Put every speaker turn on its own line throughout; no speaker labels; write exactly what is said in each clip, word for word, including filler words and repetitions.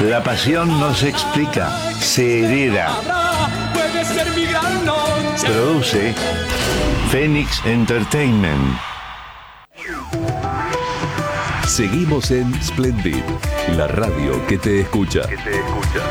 La pasión no se explica, se hereda. Produce Phoenix Entertainment.
Seguimos en Splendid, la radio que te escucha.
Que te escucha.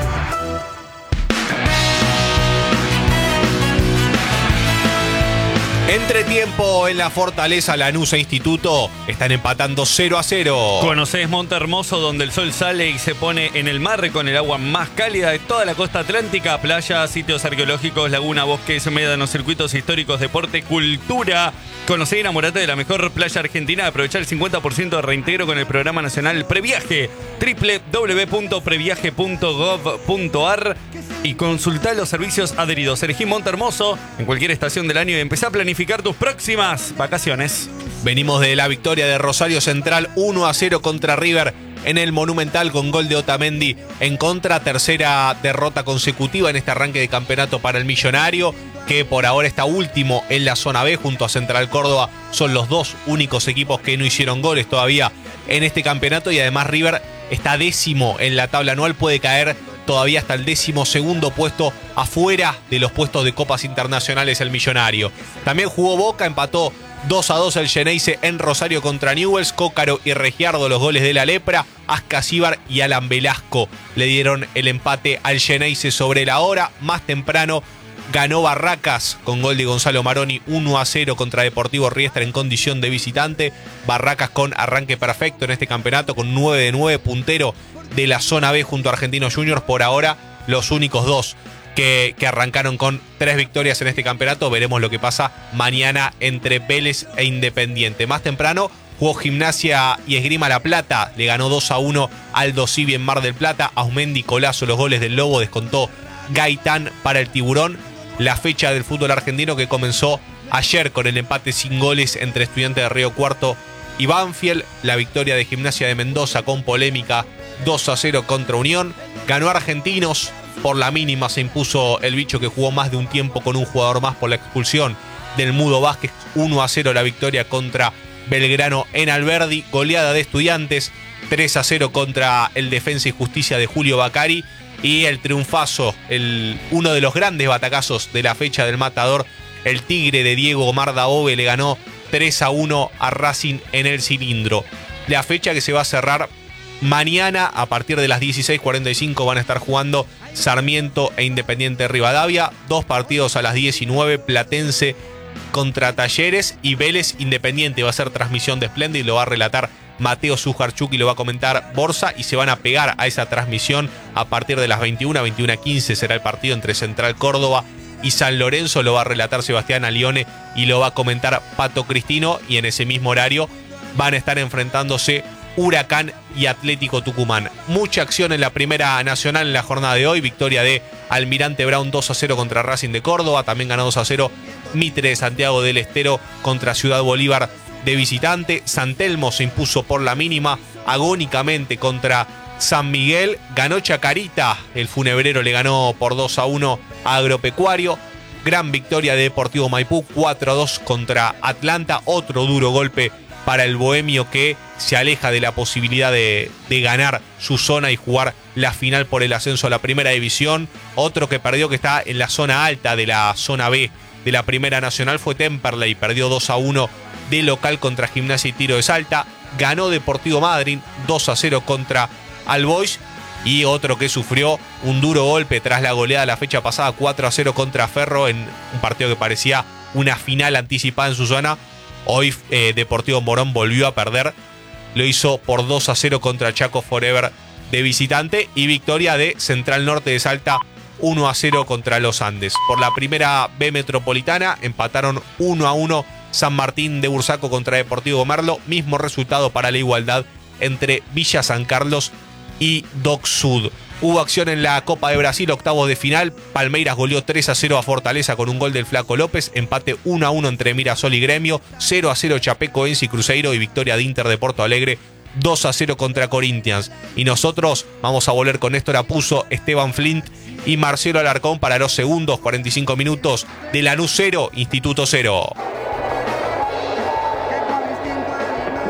Entretiempo en la Fortaleza, Lanús e Instituto están empatando cero a cero.
Conocés Monte Hermoso, donde el sol sale y se pone en el mar con el agua más cálida de toda la costa atlántica. Playas, sitios arqueológicos, laguna, bosques, médanos, circuitos históricos, deporte, cultura. Conocé y enamorate de la mejor playa argentina. Aprovechar el cincuenta por ciento de reintegro con el programa nacional Previaje. doble u doble u doble u punto previaje punto gov punto ar y consultá los servicios adheridos. Elegí Monte Hermoso en cualquier estación del año y empezá a planificar tus próximas vacaciones.
Venimos de la victoria de Rosario Central uno a cero contra River en el Monumental con gol de Otamendi en contra. Tercera derrota consecutiva en este arranque de campeonato para el Millonario, que por ahora está último en la zona B junto a Central Córdoba. Son los dos únicos equipos que no hicieron goles todavía en este campeonato, y además River está décimo en la tabla anual, puede caer todavía hasta el décimo segundo puesto, afuera de los puestos de copas internacionales el Millonario. También jugó Boca, empató dos a dos el Xeneize en Rosario contra Newell's. Cócaro y Regiardo los goles de la Lepra. Ascasíbar y Alan Velasco le dieron el empate al Xeneize sobre la hora. Más temprano ganó Barracas con gol de Gonzalo Maroni uno a cero contra Deportivo Riestra en condición de visitante. Barracas con arranque perfecto en este campeonato, con nueve de nueve, puntero de la zona B junto a Argentinos Juniors. Por ahora los únicos dos que, que arrancaron con tres victorias en este campeonato. Veremos lo que pasa mañana entre Vélez e Independiente. Más temprano jugó Gimnasia y Esgrima La Plata, le ganó dos a uno Aldo Civi en Mar del Plata. Ausmendi, Colazo, los goles del Lobo, descontó Gaitán para el Tiburón. La fecha del fútbol argentino que comenzó ayer con el empate sin goles entre Estudiantes de Río Cuarto y Banfield. La victoria de Gimnasia de Mendoza con polémica dos a cero contra Unión. Ganó Argentinos, por la mínima se impuso el bicho, que jugó más de un tiempo con un jugador más por la expulsión del Mudo Vázquez. uno a cero la victoria contra Belgrano en Alberdi. Goleada de Estudiantes, tres a cero contra el Defensa y Justicia de Julio Bacari. Y el triunfazo, el, uno de los grandes batacazos de la fecha del Matador, el Tigre de Diego Omar Dabove le ganó tres a uno a Racing en el Cilindro. La fecha que se va a cerrar mañana a partir de las dieciséis cuarenta y cinco van a estar jugando Sarmiento e Independiente Rivadavia. Dos partidos a las diecinueve, Platense contra Talleres y Vélez Independiente. Va a ser transmisión de Splendid, lo va a relatar Mateo Sujarchuk y lo va a comentar Borsa, y se van a pegar a esa transmisión a partir de las veintiuna, veintiuna quince será el partido entre Central Córdoba y San Lorenzo. Lo va a relatar Sebastián Alione y lo va a comentar Pato Cristino, y en ese mismo horario van a estar enfrentándose Huracán y Atlético Tucumán. Mucha acción en la Primera Nacional en la jornada de hoy. Victoria de Almirante Brown dos a cero contra Racing de Córdoba. También ganó dos a cero Mitre de Santiago del Estero contra Ciudad Bolívar de visitante. San Telmo se impuso por la mínima agónicamente contra San Miguel. Ganó Chacarita, el funebrero le ganó por dos a uno a Agropecuario. Gran victoria de Deportivo Maipú, cuatro a dos contra Atlanta. Otro duro golpe para el bohemio, que se aleja de la posibilidad de, de ganar su zona y jugar la final por el ascenso a la Primera División. Otro que perdió, que está en la zona alta de la zona B de la Primera Nacional, fue Temperley. Perdió dos a uno de local contra Gimnasia y Tiro de Salta. Ganó Deportivo Madryn dos a cero contra Albois. Y otro que sufrió un duro golpe tras la goleada la fecha pasada, cuatro a cero contra Ferro, en un partido que parecía una final anticipada en su zona. Hoy eh, Deportivo Morón volvió a perder. Lo hizo por dos a cero contra Chaco Forever de visitante. Y victoria de Central Norte de Salta uno a cero contra Los Andes. Por la Primera B Metropolitana empataron uno a uno San Martín de Bursaco contra Deportivo Merlo. Mismo resultado para la igualdad entre Villa San Carlos y Doc Sud. Hubo acción en la Copa de Brasil, octavos de final. Palmeiras goleó tres a cero a Fortaleza con un gol del Flaco López. Empate uno a uno entre Mirasol y Gremio. cero a cero Chapecoense y Cruzeiro. Y victoria de Inter de Porto Alegre dos a cero contra Corinthians. Y nosotros vamos a volver con Néstor Apuzzo, Esteban Flint y Marcelo Alarcón para los segundos cuarenta y cinco minutos de Lanús cero, Instituto cero.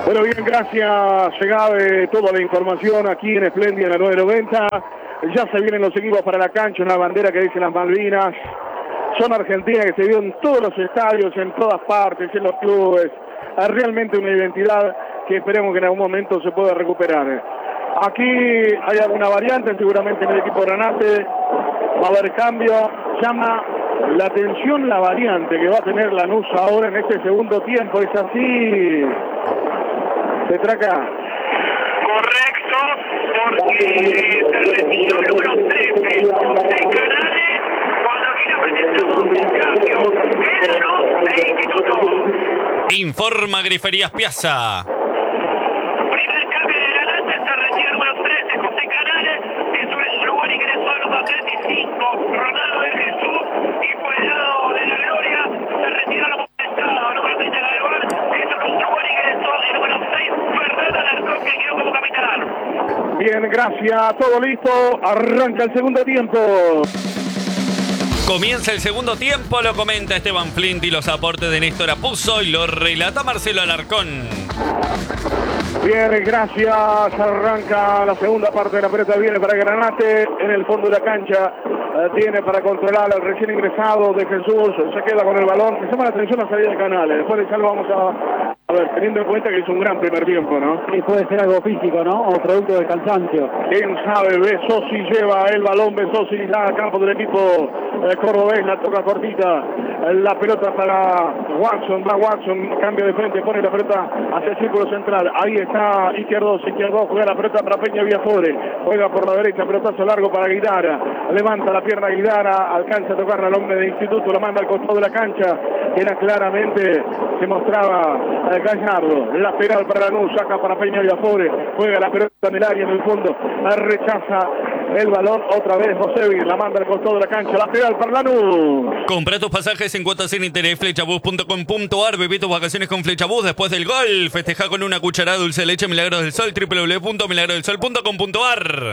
Bueno, bien, gracias, Segave, toda la información aquí en Esplendia, en la nueve noventa. Ya se vienen los equipos para la cancha, una bandera que dice las Malvinas. Son Argentina que se vio en todos los estadios, en todas partes, en los clubes. Es realmente una identidad que esperemos que en algún momento se pueda recuperar. Aquí hay alguna variante, seguramente en el equipo Granate va a haber cambio. Llama la atención la variante que va a tener Lanús ahora en este segundo tiempo. ¿Es así, Petraca?
Correcto, porque se retiró el número trece de Canales cuando quiero presentar el cambio. Género e Instituto.
Informa Griferías Piazza.
Primer cambio de Granate, se retira el número trece, José Canales. Eso es lugar ingresó al número treinta y cinco, Ronaldo de Jesús. Y por el lado de la Gloria, se retira el número número treinta de Galván. Eso es un lugar ingresó el número seis, Fernando Alarcón, que quedó como capitán.
Bien, gracias, todo listo. Arranca el segundo tiempo.
Comienza el segundo tiempo, lo comenta Esteban Flint y los aportes de Néstor Apuzzo y lo relata Marcelo Alarcón.
Bien, gracias. Arranca la segunda parte de la pelota. Viene para Granate en el fondo de la cancha. Eh, tiene para controlar al recién ingresado de Jesús. Se queda con el balón. Me llama la atención la salida de Canales. Después de salvo vamos a... A ver, teniendo en cuenta que hizo un gran primer tiempo, ¿no?
Sí, puede ser algo físico, ¿no? O producto del cansancio.
Quién sabe, Besosi lleva el balón, Besosi da a campo del equipo eh, cordobés, la toca cortita, eh, la pelota para Watson, va Watson, cambia de frente, pone la pelota hacia el círculo central, ahí está Izquierdos, Izquierdos, juega la pelota para Peña Viafore, juega por la derecha, pelotazo largo para Guidara, levanta la pierna Guidara, alcanza a tocar al hombre de Instituto, lo manda al costado de la cancha, era claramente, se mostraba eh, Gallardo, lateral para Lanús, saca para Peña Viafore, juega la pelota en el área en el fondo, rechaza el balón otra vez Josevi, la manda al costado de la cancha, lateral para Lanús.
Compra tus pasajes en cuotas sin interés, flechabús punto com punto ar, viví tus vacaciones con Flechabús después del gol, festeja con una cucharada de dulce de leche Milagros del Sol, doble u doble u doble u punto milagros del sol punto com punto ar.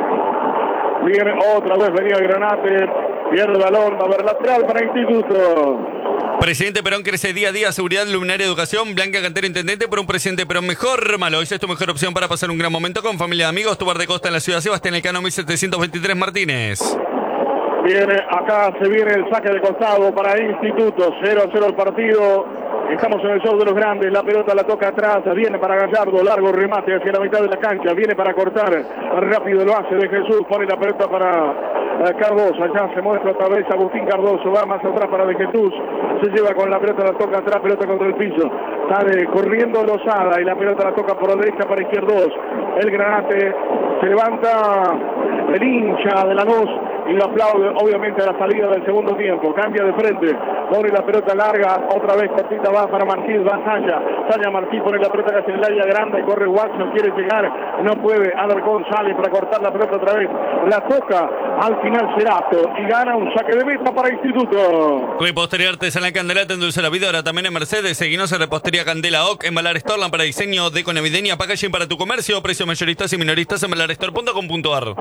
Viene otra vez, venía Granate, pierde el balón, va a haber lateral para Instituto.
Presidente Perón crece día a día, seguridad, luminaria, educación. Blanca Cantero, intendente por un presidente Perón mejor. Malo, esa es tu mejor opción para pasar un gran momento con familia de amigos. Tu bar de costa en la ciudad de Sebastián Elcano mil setecientos veintitrés Martínez.
Viene acá, se viene el saque de costado para Instituto, cero a cero el partido. Estamos en el show de los grandes, la pelota la toca atrás, viene para Gallardo, largo remate hacia la mitad de la cancha, viene para cortar, rápido lo hace de Jesús, pone la pelota para eh, Cardoso, allá se muestra otra vez Agustín Cardoso, va más atrás para de Jesús, se lleva con la pelota, la toca atrás, pelota contra el piso, sale corriendo Lozada y la pelota la toca por la derecha para Izquierdos, el Granate se levanta el hincha de Lanús y lo aplaude obviamente a la salida del segundo tiempo, cambia de frente, pone la pelota larga, otra vez cortita va para Martí, va Saya, Saya Martí pone la pelota casi en el área grande, corre Watson, quiere llegar, no puede, Alarcón sale para cortar la pelota otra vez, la toca al final Cerato y gana un saque de meta para Instituto.
Repostería Artesanal Candela, te endulce la vida, ahora también en Mercedes, seguinos en Repostería Candela O C, en Balar Store, lámpara para diseño, deco navideña, packaging para tu comercio, precios mayoristas y minoristas en balar store punto com punto ar.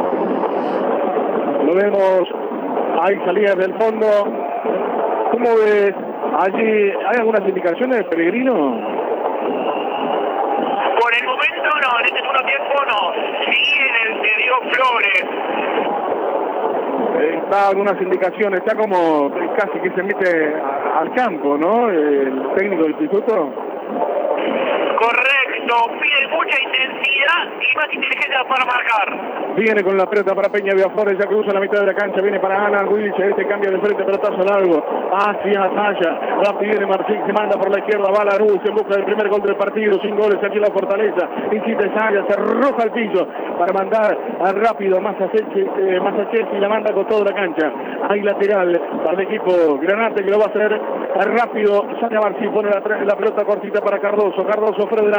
Lo vemos, hay salidas del fondo. ¿Cómo ves? Allí, ¿hay algunas indicaciones, Pellegrino?
Por el momento no, en este segundo tiempo no. Sigue el que dio Flores.
Está algunas indicaciones, está como casi que se mete a- al campo, ¿no? El técnico del instituto.
Correcto, pide mucha intensidad y más inteligencia para marcar.
Viene con la pelota para Peña Viafores, ya cruza la mitad de la cancha, viene para Ana Wilch, este cambia de frente, pelotazo largo, hacia Saya, rápido viene Martín, se manda por la izquierda, va Lanús en busca del primer gol del partido, sin goles aquí en la Fortaleza, insiste Saya, se arroja al piso para mandar a rápido más a eh, más a Chelsea y la manda con toda la cancha, hay lateral para el equipo Granate que lo va a hacer rápido, Saya Martín pone la, la pelota cortita para Cardoso, Cardoso fuera del área,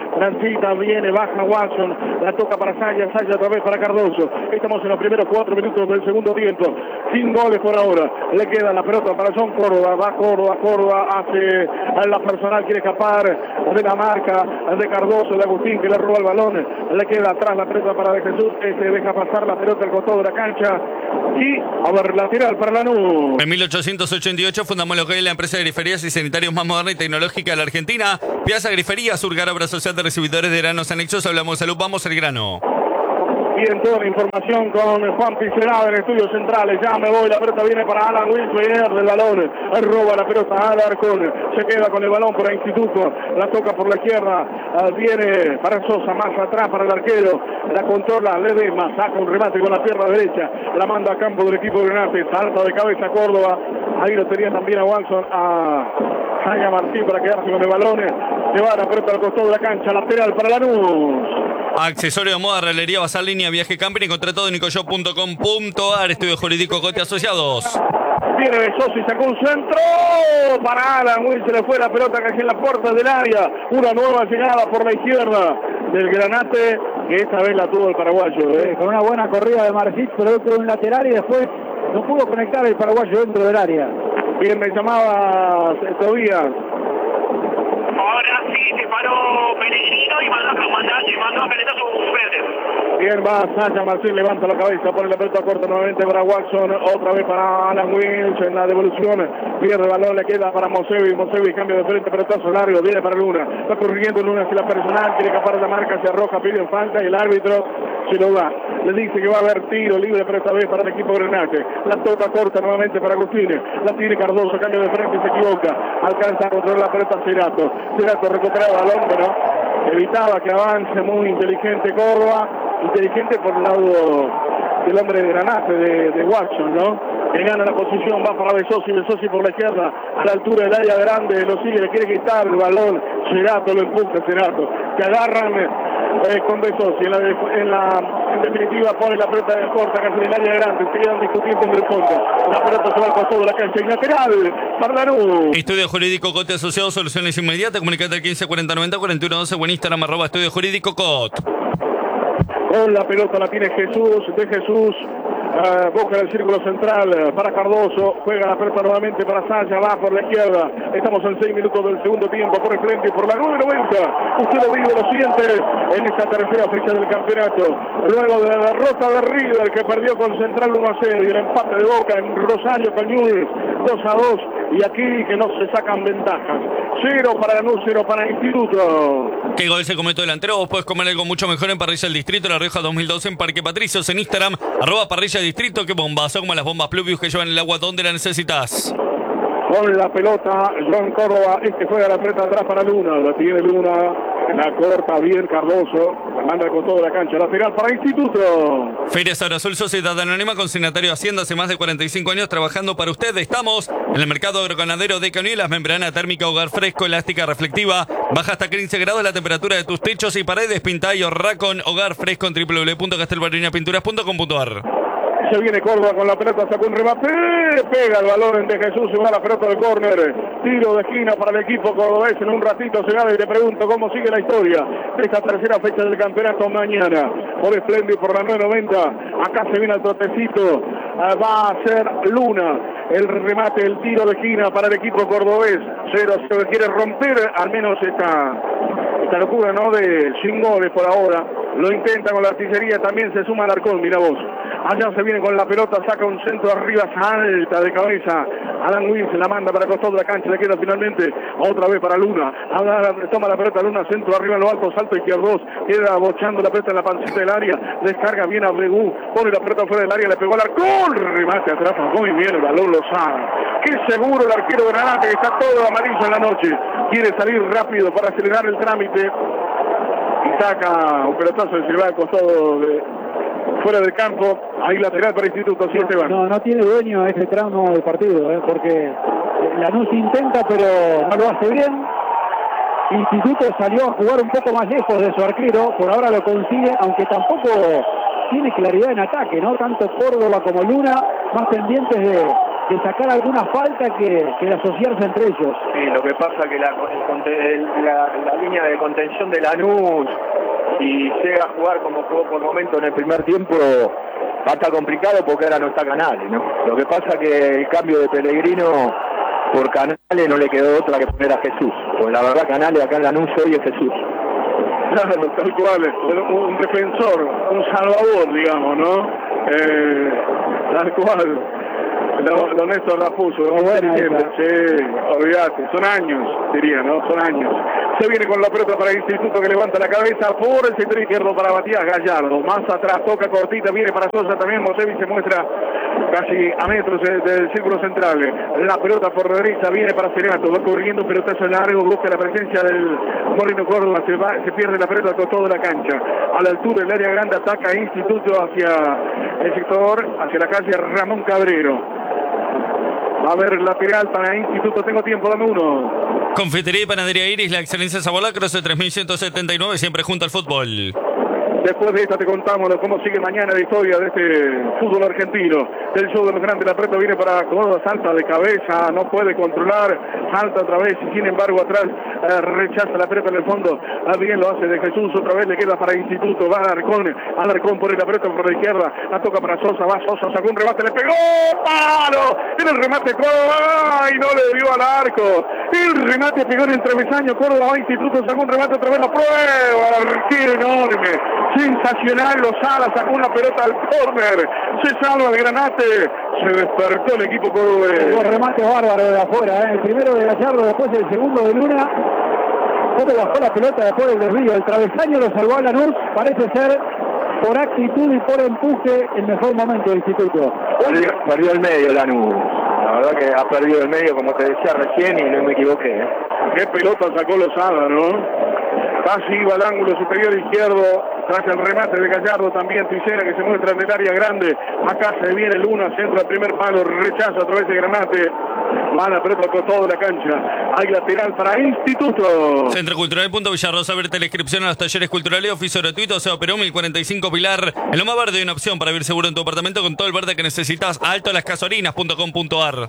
transita, viene, baja Watson, la toca para Saya, Saya otra vez para Cardoso. Estamos en los primeros cuatro minutos del segundo tiempo, sin goles por ahora. Le queda la pelota para John Córdoba, va Córdoba, Córdoba hace a la personal, quiere escapar de la marca de Cardoso, de Agustín, que le roba el balón, le queda atrás la pelota para De Jesús, este deja pasar la pelota al costado de la cancha y a ver, lateral para Lanús.
En mil ochocientos ochenta y ocho fundamos lo que es la empresa de griferías y sanitarios más moderna y tecnológica de la Argentina, Piazza Grifería, Surgar, Obra Social de Recibidores de Granos Anexos. Hablamos de salud, vamos al grano.
Bien, toda la información con Juan Picelada en estudios centrales. Ya me voy, la pelota viene para Alan Wilson del balón. Roba la pelota a Alarcón. Se queda con el balón para Instituto. La toca por la izquierda. Viene para Sosa, más atrás para el arquero. La controla Ledesma. Saca un remate con la pierna derecha. La manda a campo del equipo de Granate. Salta de cabeza Córdoba. Ahí lo tenía también a Watson, a Jaya Martín para quedarse con el balón. Se va la pelota al costado de la cancha. Lateral para Lanús.
Accesorio de moda, realería, basar línea, viaje camping, encontré todo en nicoshop punto com punto a r. Estudio Jurídico Cote Asociados.
Viene Besosi, sacó un centro para Alan Will, se le fue la pelota casi en la puerta del área. Una nueva llegada por la izquierda del Granate, que esta vez la tuvo el paraguayo. ¿eh?
Con una buena corrida de Marcit, pero dentro de un lateral y después no pudo conectar el paraguayo dentro del área.
Bien, me llamaba Tobías.
Ahora sí se paró Pellegrino y mandó a mandar, mandó a calentar su verde.
Bien, va Saya Martín, levanta la cabeza, pone la pelota corta nuevamente para Watson, otra vez para Alan Wilson en la devolución, pierde el balón, le queda para Mosevi, Mosevi cambio de frente, pelotazo largo, viene para Luna, va corriendo Luna hacia la personal, quiere escapar de la marca, se arroja, pide falta y el árbitro se lo da. Le dice que va a haber tiro libre, pero esta vez para el equipo Granate. La toca corta nuevamente para Agustín, la tiene Cardoso, cambio de frente y se equivoca, alcanza a controlar la pelota Cerato, Cerato recupera el balón, pero evitaba que avance, muy inteligente Córdoba, inteligente por el lado del hombre de Granate, de, de Watson, ¿no? Que gana la posición, va para Besosi, Besosi por la izquierda, a la altura del área grande, lo sigue, le quiere quitar el balón, Cerato lo empuja, Cerato, que agarran eh, con Besosi, en la, en la en definitiva pone la pelota de corta casi en el área grande, se quedan discutiendo en el fondo, la pelota se va al costado de la cancha, y lateral, para Lanús.
Estudio Jurídico Cote Asociados, soluciones inmediatas, comunicate al quince cuarenta noventa cuarenta y uno doce o en Instagram arroba Estudio Jurídico Cot.
Con la pelota la tiene Jesús, de Jesús, uh, busca el círculo central uh, para Cardoso, juega la pelota nuevamente para Saya, va por la izquierda, estamos en seis minutos del segundo tiempo, por el frente y por la nueve noventa, usted lo vive, lo siente, en esta tercera fecha del campeonato, luego de la derrota de River, que perdió con Central uno a cero, y el empate de Boca en Rosario con Newell's dos a dos, y aquí que no se sacan ventajas, cero para Lanús, cero para Instituto.
¿Qué gol se cometió delantero? Vos podés comer algo mucho mejor en Parrilla del Distrito, La Rioja dos mil doce en Parque Patricios, en Instagram, arroba Parrilla Distrito. Qué bombazo, como las bombas Pluvius que llevan el agua donde la necesitas.
Con la pelota, John Córdoba, este juega la pelota atrás para Luna, la tiene Luna, la corta bien Cardoso, la manda con toda la cancha, lateral para Instituto.
Feria Sabra Azul, Sociedad Anónima, consignatario Hacienda, hace más de cuarenta y cinco años trabajando para usted. Estamos en el mercado agroganadero de Cañuelas, membrana térmica, hogar fresco, elástica, reflectiva, baja hasta quince grados la temperatura de tus techos y paredes, pinta y ahorra con hogar fresco en doble u doble u doble u punto castelbarrinapinturas punto com punto a r.
Se viene Córdoba con la pelota, sacó un remate, pega el balón de Jesús, se va la pelota del córner, tiro de esquina para el equipo cordobés, en un ratito se gana y te pregunto cómo sigue la historia de esta tercera fecha del campeonato mañana, por Espléndido por la nueve noventa, acá se viene el trotecito, va a ser Luna, el remate, el tiro de esquina para el equipo cordobés, cero a cero, quiere romper al menos esta, esta locura, ¿no?, de sin goles por ahora, lo intenta con la artillería, también se suma Alarcón, mira vos. Allá se viene con la pelota, saca un centro arriba, salta de cabeza. Alan Wilson la manda para el costado de la cancha, le queda finalmente otra vez para Luna. Ahora toma la pelota Luna, centro arriba en lo alto, salto izquierdo, queda bochando la pelota en la pancita del área, descarga bien a Bregú, pone la pelota fuera del área, le pegó al arco, remate atrás, muy bien el balón, lo sabe. Qué seguro el arquero de Granate, que está todo amarillo en la noche. Quiere salir rápido para acelerar el trámite y saca un pelotazo de Silva al costado de... fuera del campo, ahí lateral para Instituto, sí, Esteban.
No, no tiene dueño ese tramo del partido, ¿eh? Porque Lanús intenta, pero no lo hace bien. Instituto salió a jugar un poco más lejos de su arquero, por ahora lo consigue, aunque tampoco tiene claridad en ataque, ¿no? Tanto Córdoba como Luna, más pendientes de, de sacar alguna falta que, que de asociarse entre ellos.
Sí, lo que pasa que la, el, la, la línea de contención de Lanús y llega a jugar como jugó por momento en el primer tiempo va a estar complicado porque ahora no está Canales, ¿no? Lo que pasa que el cambio de Pellegrino por Canales no le quedó otra que poner a Jesús, porque la verdad Canales acá en Lanús hoy es Jesús.
Claro, tal cual, un defensor, un salvador, digamos, ¿no? Eh, tal cual. Don, don Néstor Rafuso, don
buena
siempre, sí, olvídate, son años, diría, ¿no? Son años. Se viene con la pelota para el Instituto que levanta la cabeza por el centro izquierdo para Matías Gallardo. Más atrás, toca cortita, viene para Sosa también. Mosevi se muestra casi a metros del círculo central. La pelota por la derecha viene para Serenato, va corriendo, pelotazo largo, busca la presencia del Moreno Córdoba, se, va, se pierde la pelota por toda la cancha. A la altura del área grande ataca Instituto hacia el sector, hacia la calle Ramón Cabrero. Va a haber lateral para Instituto, tengo tiempo, dame uno.
Confitería y Panadería Iris, la excelencia Zabola, Croce tres mil ciento setenta y nueve, siempre junto al fútbol.
Después de esta te contamos cómo sigue mañana la historia de este fútbol argentino. Del show de los grandes, la pelota viene para Córdoba, salta de cabeza, no puede controlar, salta otra vez y sin embargo atrás eh, rechaza la pelota en el fondo. Ah, bien lo hace de Jesús, otra vez le queda para Instituto, va a Alarcón, Alarcón pone la pelota por la izquierda, la toca para Sosa, va Sosa, sacó un remate, le pegó, ¡palo! Tiene el remate Córdoba, ¡ay! No le dio al arco. El remate pegó en el travesaño, Córdoba va Instituto, sacó un remate, otra vez la prueba, arquero enorme. Sensacional, Lozada sacó una pelota al córner, se salva el Granate, se despertó el equipo cordobés.
Un remate bárbaro de afuera, ¿eh? El primero de Gallardo, después el segundo de Luna. Cómo bajó la pelota después del desvío. El travesaño lo salvó a Lanús, parece ser por actitud y por empuje el mejor momento del Instituto.
Perdió, perdió el medio Lanús, la verdad que ha perdido el medio como te decía recién y no me equivoqué. ¿eh?
Qué pelota sacó Lozada, ¿no? Casi iba al ángulo superior izquierdo, tras el remate de Gallardo también Tijera que se muestra en el área grande. Acá se viene Luna, centro al primer palo, rechaza a través de Granate. Mala pelota con toda la cancha. Hay lateral para Instituto.
Centro Cultural Punto Villarrosa, abierta la inscripción a los talleres culturales, oficio gratuito, Seba Perón, mil cuarenta y cinco Pilar. En Loma Verde hay una opción para vivir seguro en tu apartamento con todo el verde que necesitas. Alto las casorinas punto com punto ar.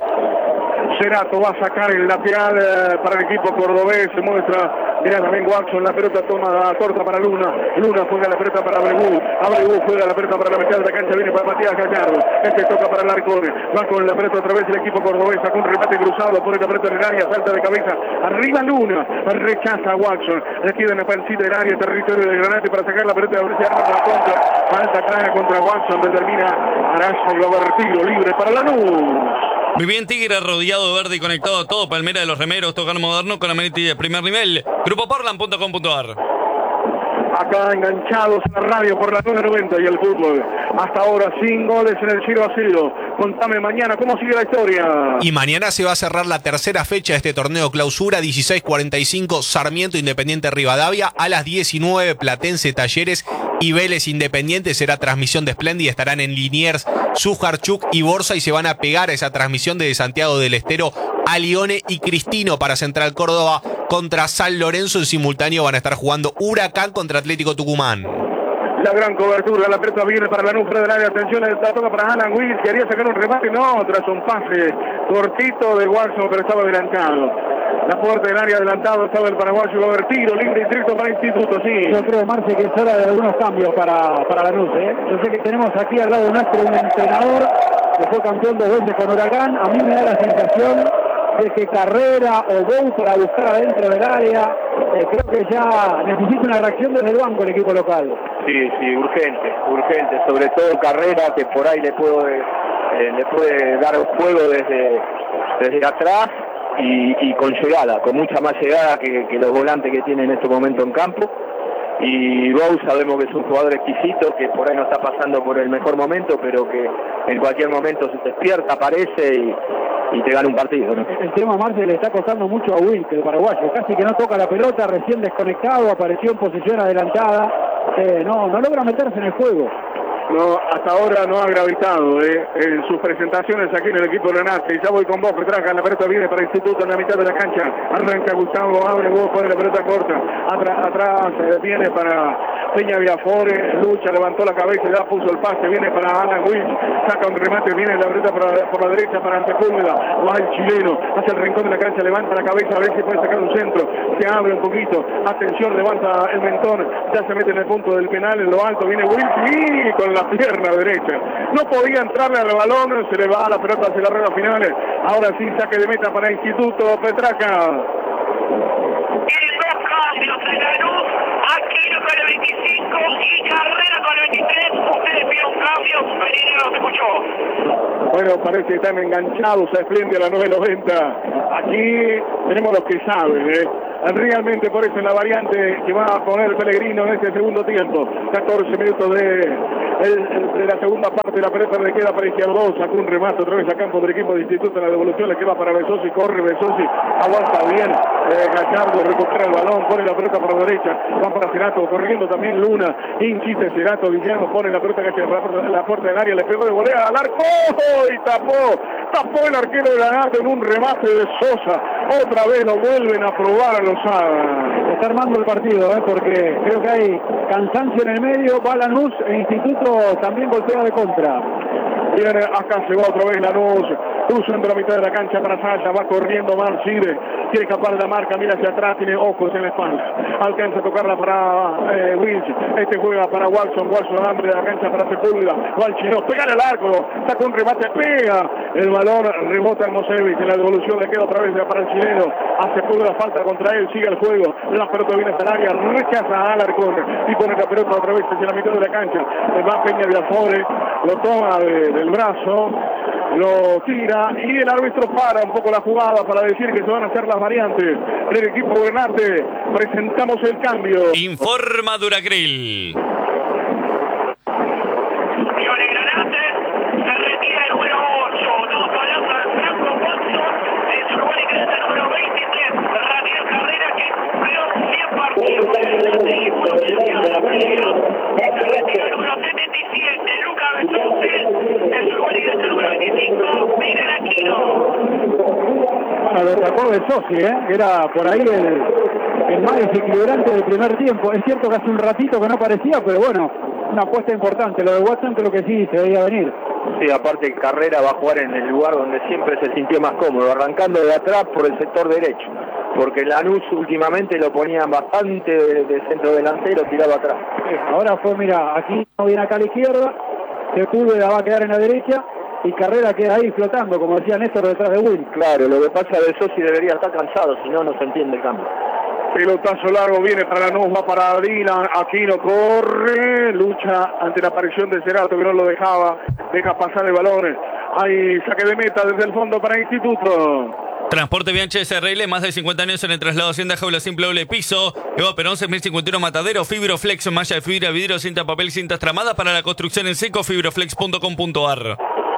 Cerato va a sacar el lateral eh, para el equipo cordobés, se muestra, mira también Watson, la pelota toma la corta para Luna, Luna juega la pelota para Abregu, Abregu juega la pelota para la mitad de la cancha, viene para Matías Gallardo, este toca para Alarcón, va con la pelota otra vez el equipo cordobés, saca un remate cruzado, pone la pelota en el área, salta de cabeza, arriba Luna, rechaza a Watson, le queda en la pancita del área, territorio de Granate para sacar la pelota, abre arma para la contra, falta clara contra Watson, determina Arazo, lo tiro libre para Lanús.
Viví en Tigre, rodeado de verde y conectado a todo. Palmera de los Remeros, tocar moderno con amenity de primer nivel. Grupo Portland punto com punto ar.
Acá enganchados en la radio por la nueve noventa y el fútbol. Hasta ahora sin goles en el cero a cero. Contame mañana cómo sigue la historia.
Y mañana se va a cerrar la tercera fecha de este torneo clausura, dieciséis cuarenta y cinco Sarmiento Independiente Rivadavia, a las diecinueve Platense Talleres y Vélez Independiente. Será transmisión de Splendid, estarán en Liniers, Sujarchuk y Borsa y se van a pegar a esa transmisión de Santiago del Estero a Lione y Cristino para Central Córdoba contra San Lorenzo. En simultáneo van a estar jugando Huracán contra Atlético Tucumán.
La gran cobertura, la pelota viene para la nufra del área, atención, la toca para Alan Wills, quería sacar un remate, no, tras un pase cortito de Watson, pero estaba adelantado. La puerta del área adelantado, estaba el paraguayo, va a haber tiro, libre y directo para Instituto, sí.
Yo creo, Marce, que es hora de algunos cambios para, para Lanús, ¿eh? Yo sé que tenemos aquí al lado nuestro un entrenador que fue campeón dos veces con Huracán, a mí me da la sensación de que Carrera o Bou para buscar adentro del área, eh, creo que ya necesita una reacción desde el banco el equipo local.
Sí, sí, urgente, urgente, sobre todo Carrera que por ahí le puede, eh, le puede dar juego desde, desde atrás y, y con llegada, con mucha más llegada que, que los volantes que tiene en este momento en campo. Y Bou sabemos que es un jugador exquisito, que por ahí no está pasando por el mejor momento, pero que en cualquier momento se despierta, aparece y, y te gana un partido, ¿no?
El tema, Marce, le está costando mucho a Will, el paraguayo, casi que no toca la pelota, recién desconectado, apareció en posición adelantada, eh, no, no logra meterse en el juego.
no, hasta ahora no ha gravitado eh, en sus presentaciones aquí en el equipo de Renate. Ya voy con vos, Petraca, la pelota viene para Instituto en la mitad de la cancha. Arranca Gustavo, abre vos, pone la pelota corta. Atrás, atrás eh, viene para Peña Viafore, lucha, levantó la cabeza, ya puso el pase, viene para Alan Wills, saca un remate, viene la pelota por la, por la derecha para Antepúlveda, va el chileno, hacia el rincón de la cancha, levanta la cabeza, a ver si puede sacar un centro, se abre un poquito, atención, levanta el mentón, ya se mete en el punto del penal, en lo alto, viene Wills y con la pierna derecha, no podía entrarle al balón, se le va la pelota hacia la rueda final, ahora sí saque de meta para Instituto, Petraca.
Tiene dos cambios en la luz, Aquino con el veinticinco y Carrera con el veintitrés. Ustedes piden un cambio, Pereira no se escuchó.
Bueno, parece que están enganchados a Splendia a la nueve noventa. Aquí tenemos los que saben, ¿eh? Realmente por eso en la variante que va a poner Pellegrino en este segundo tiempo. catorce minutos de, de, de la segunda parte, la pelota le queda para Izquierdo, sacó un remate otra vez a campo del equipo de Instituto, la devolución le queda para Besosi, corre Besosi, aguanta bien, eh, Gallardo recupera el balón, pone la pelota por la derecha, va para Cerato, corriendo también Luna, insiste Cerato, Villano pone la pelota hacia la, la puerta del área, le pegó de volea al arco y tapó, tapó el arquero de Lanate en un remate de Sosa, otra vez lo vuelven a probar a los
Está armando el partido, ¿eh? Porque creo que hay cansancio en el medio, va Lanús e Instituto también golpea de contra.
Viene acá, se va otra vez Lanús, cruza entre la mitad de la cancha para Sasha, va corriendo Marcide, quiere escapar de la marca, mira hacia atrás, tiene ojos en la espalda, alcanza a tocarla para eh, Wills, este juega para Watson, Watson hambre de la cancha para Sepúlveda, va al chino, pega el arco, saca un remate, pega, el balón rebota en Mosevich, en la devolución le queda otra vez para el chileno, a Sepúlveda falta contra él, sigue el juego, la pelota viene hasta el área, rechaza a Alarcón y pone la pelota otra vez hacia la mitad de la cancha, le va Peña Viafore, lo toma de, del brazo, lo tira y el árbitro para un poco la jugada para decir que se van a hacer las variantes del equipo Granate. Presentamos el cambio.
Informa Duracril.
Viole Granate, se retira el número ocho, no balanza de Franco Ponzo, en su lugar ingresa el número veintitrés, Daniel Carrera, que cumplió cien partidos en el equipo de la Pereira. Se retira el número setenta y siete, Lucas Besosi, en su lugar ingresa el número veinticinco, Miguel Aquino.
Bueno, lo sacó de Sosi, ¿eh? Que era por ahí el, el más desequilibrante del primer tiempo. Es cierto que hace un ratito que no parecía, pero bueno, una apuesta importante. Lo de Watson creo que sí, se veía venir.
Sí, aparte Carrera va a jugar en el lugar donde siempre se sintió más cómodo, arrancando de atrás por el sector derecho, porque Lanús últimamente lo ponían bastante de, de centro delantero, tirado atrás.
Ahora fue, mira, aquí no viene acá a la izquierda, Sepúlveda va a quedar en la derecha y Carrera queda ahí flotando, como decía Néstor, detrás de Will.
Claro, lo que pasa de Sosi debería estar cansado, si no, no se entiende el cambio.
Pelotazo largo, viene para Lanús, va para Dylan, Aquino corre, lucha ante la aparición de Cerato que no lo dejaba, deja pasar el balón, hay saque de meta desde el fondo para Instituto.
Transporte Bianchi S R L, más de cincuenta años en el traslado Hacienda, jaula simple doble piso. Eva Perón, seis mil cincuenta y uno Matadero, Fibroflex, malla de fibra, vidrio, cinta, papel, cintas tramadas para la construcción en seco, fibroflex punto com punto ar.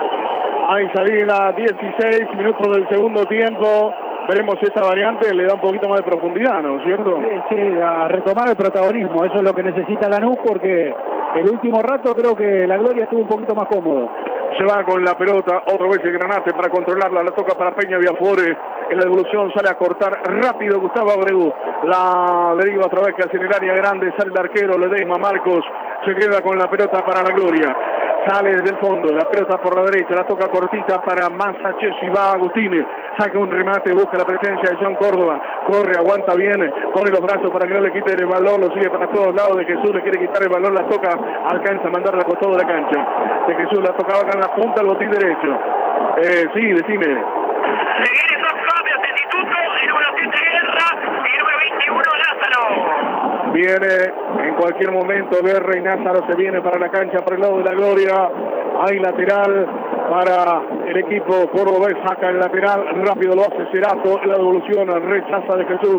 Hay salida, dieciséis minutos del segundo tiempo. Veremos si esta variante le da un poquito más de profundidad, ¿no es cierto?
Sí, sí, a retomar el protagonismo, eso es lo que necesita Lanús, porque el último rato creo que la Gloria estuvo un poquito más cómodo.
Se va con la pelota, otra vez el Granate para controlarla, la toca para Peña Viafore, en la devolución sale a cortar rápido Gustavo Abreu, la deriva otra vez que hacia el área grande, sale el arquero Ledesma Marcos, se queda con la pelota para la Gloria. Sale desde el fondo, la pelota por la derecha, la toca cortita para Massaches y va Agustini, saca un remate, busca la presencia de John Córdoba, corre, aguanta bien, pone los brazos para que no le quite el balón, lo sigue para todos lados de Jesús, le quiere quitar el balón, la toca, alcanza a mandarla a costado de la cancha, de Jesús la tocaba acá en la punta al botín derecho. Eh, sí, decime.
Seguir esos cambios de Instituto, el número siete Guerra y el número veintiuno Lázaro.
Viene en cualquier momento Guerra y Lázaro se viene para la cancha por el lado de la Gloria. Hay lateral para el equipo cordobés, saca el lateral, rápido lo hace Cerato, la devolución rechaza de Jesús,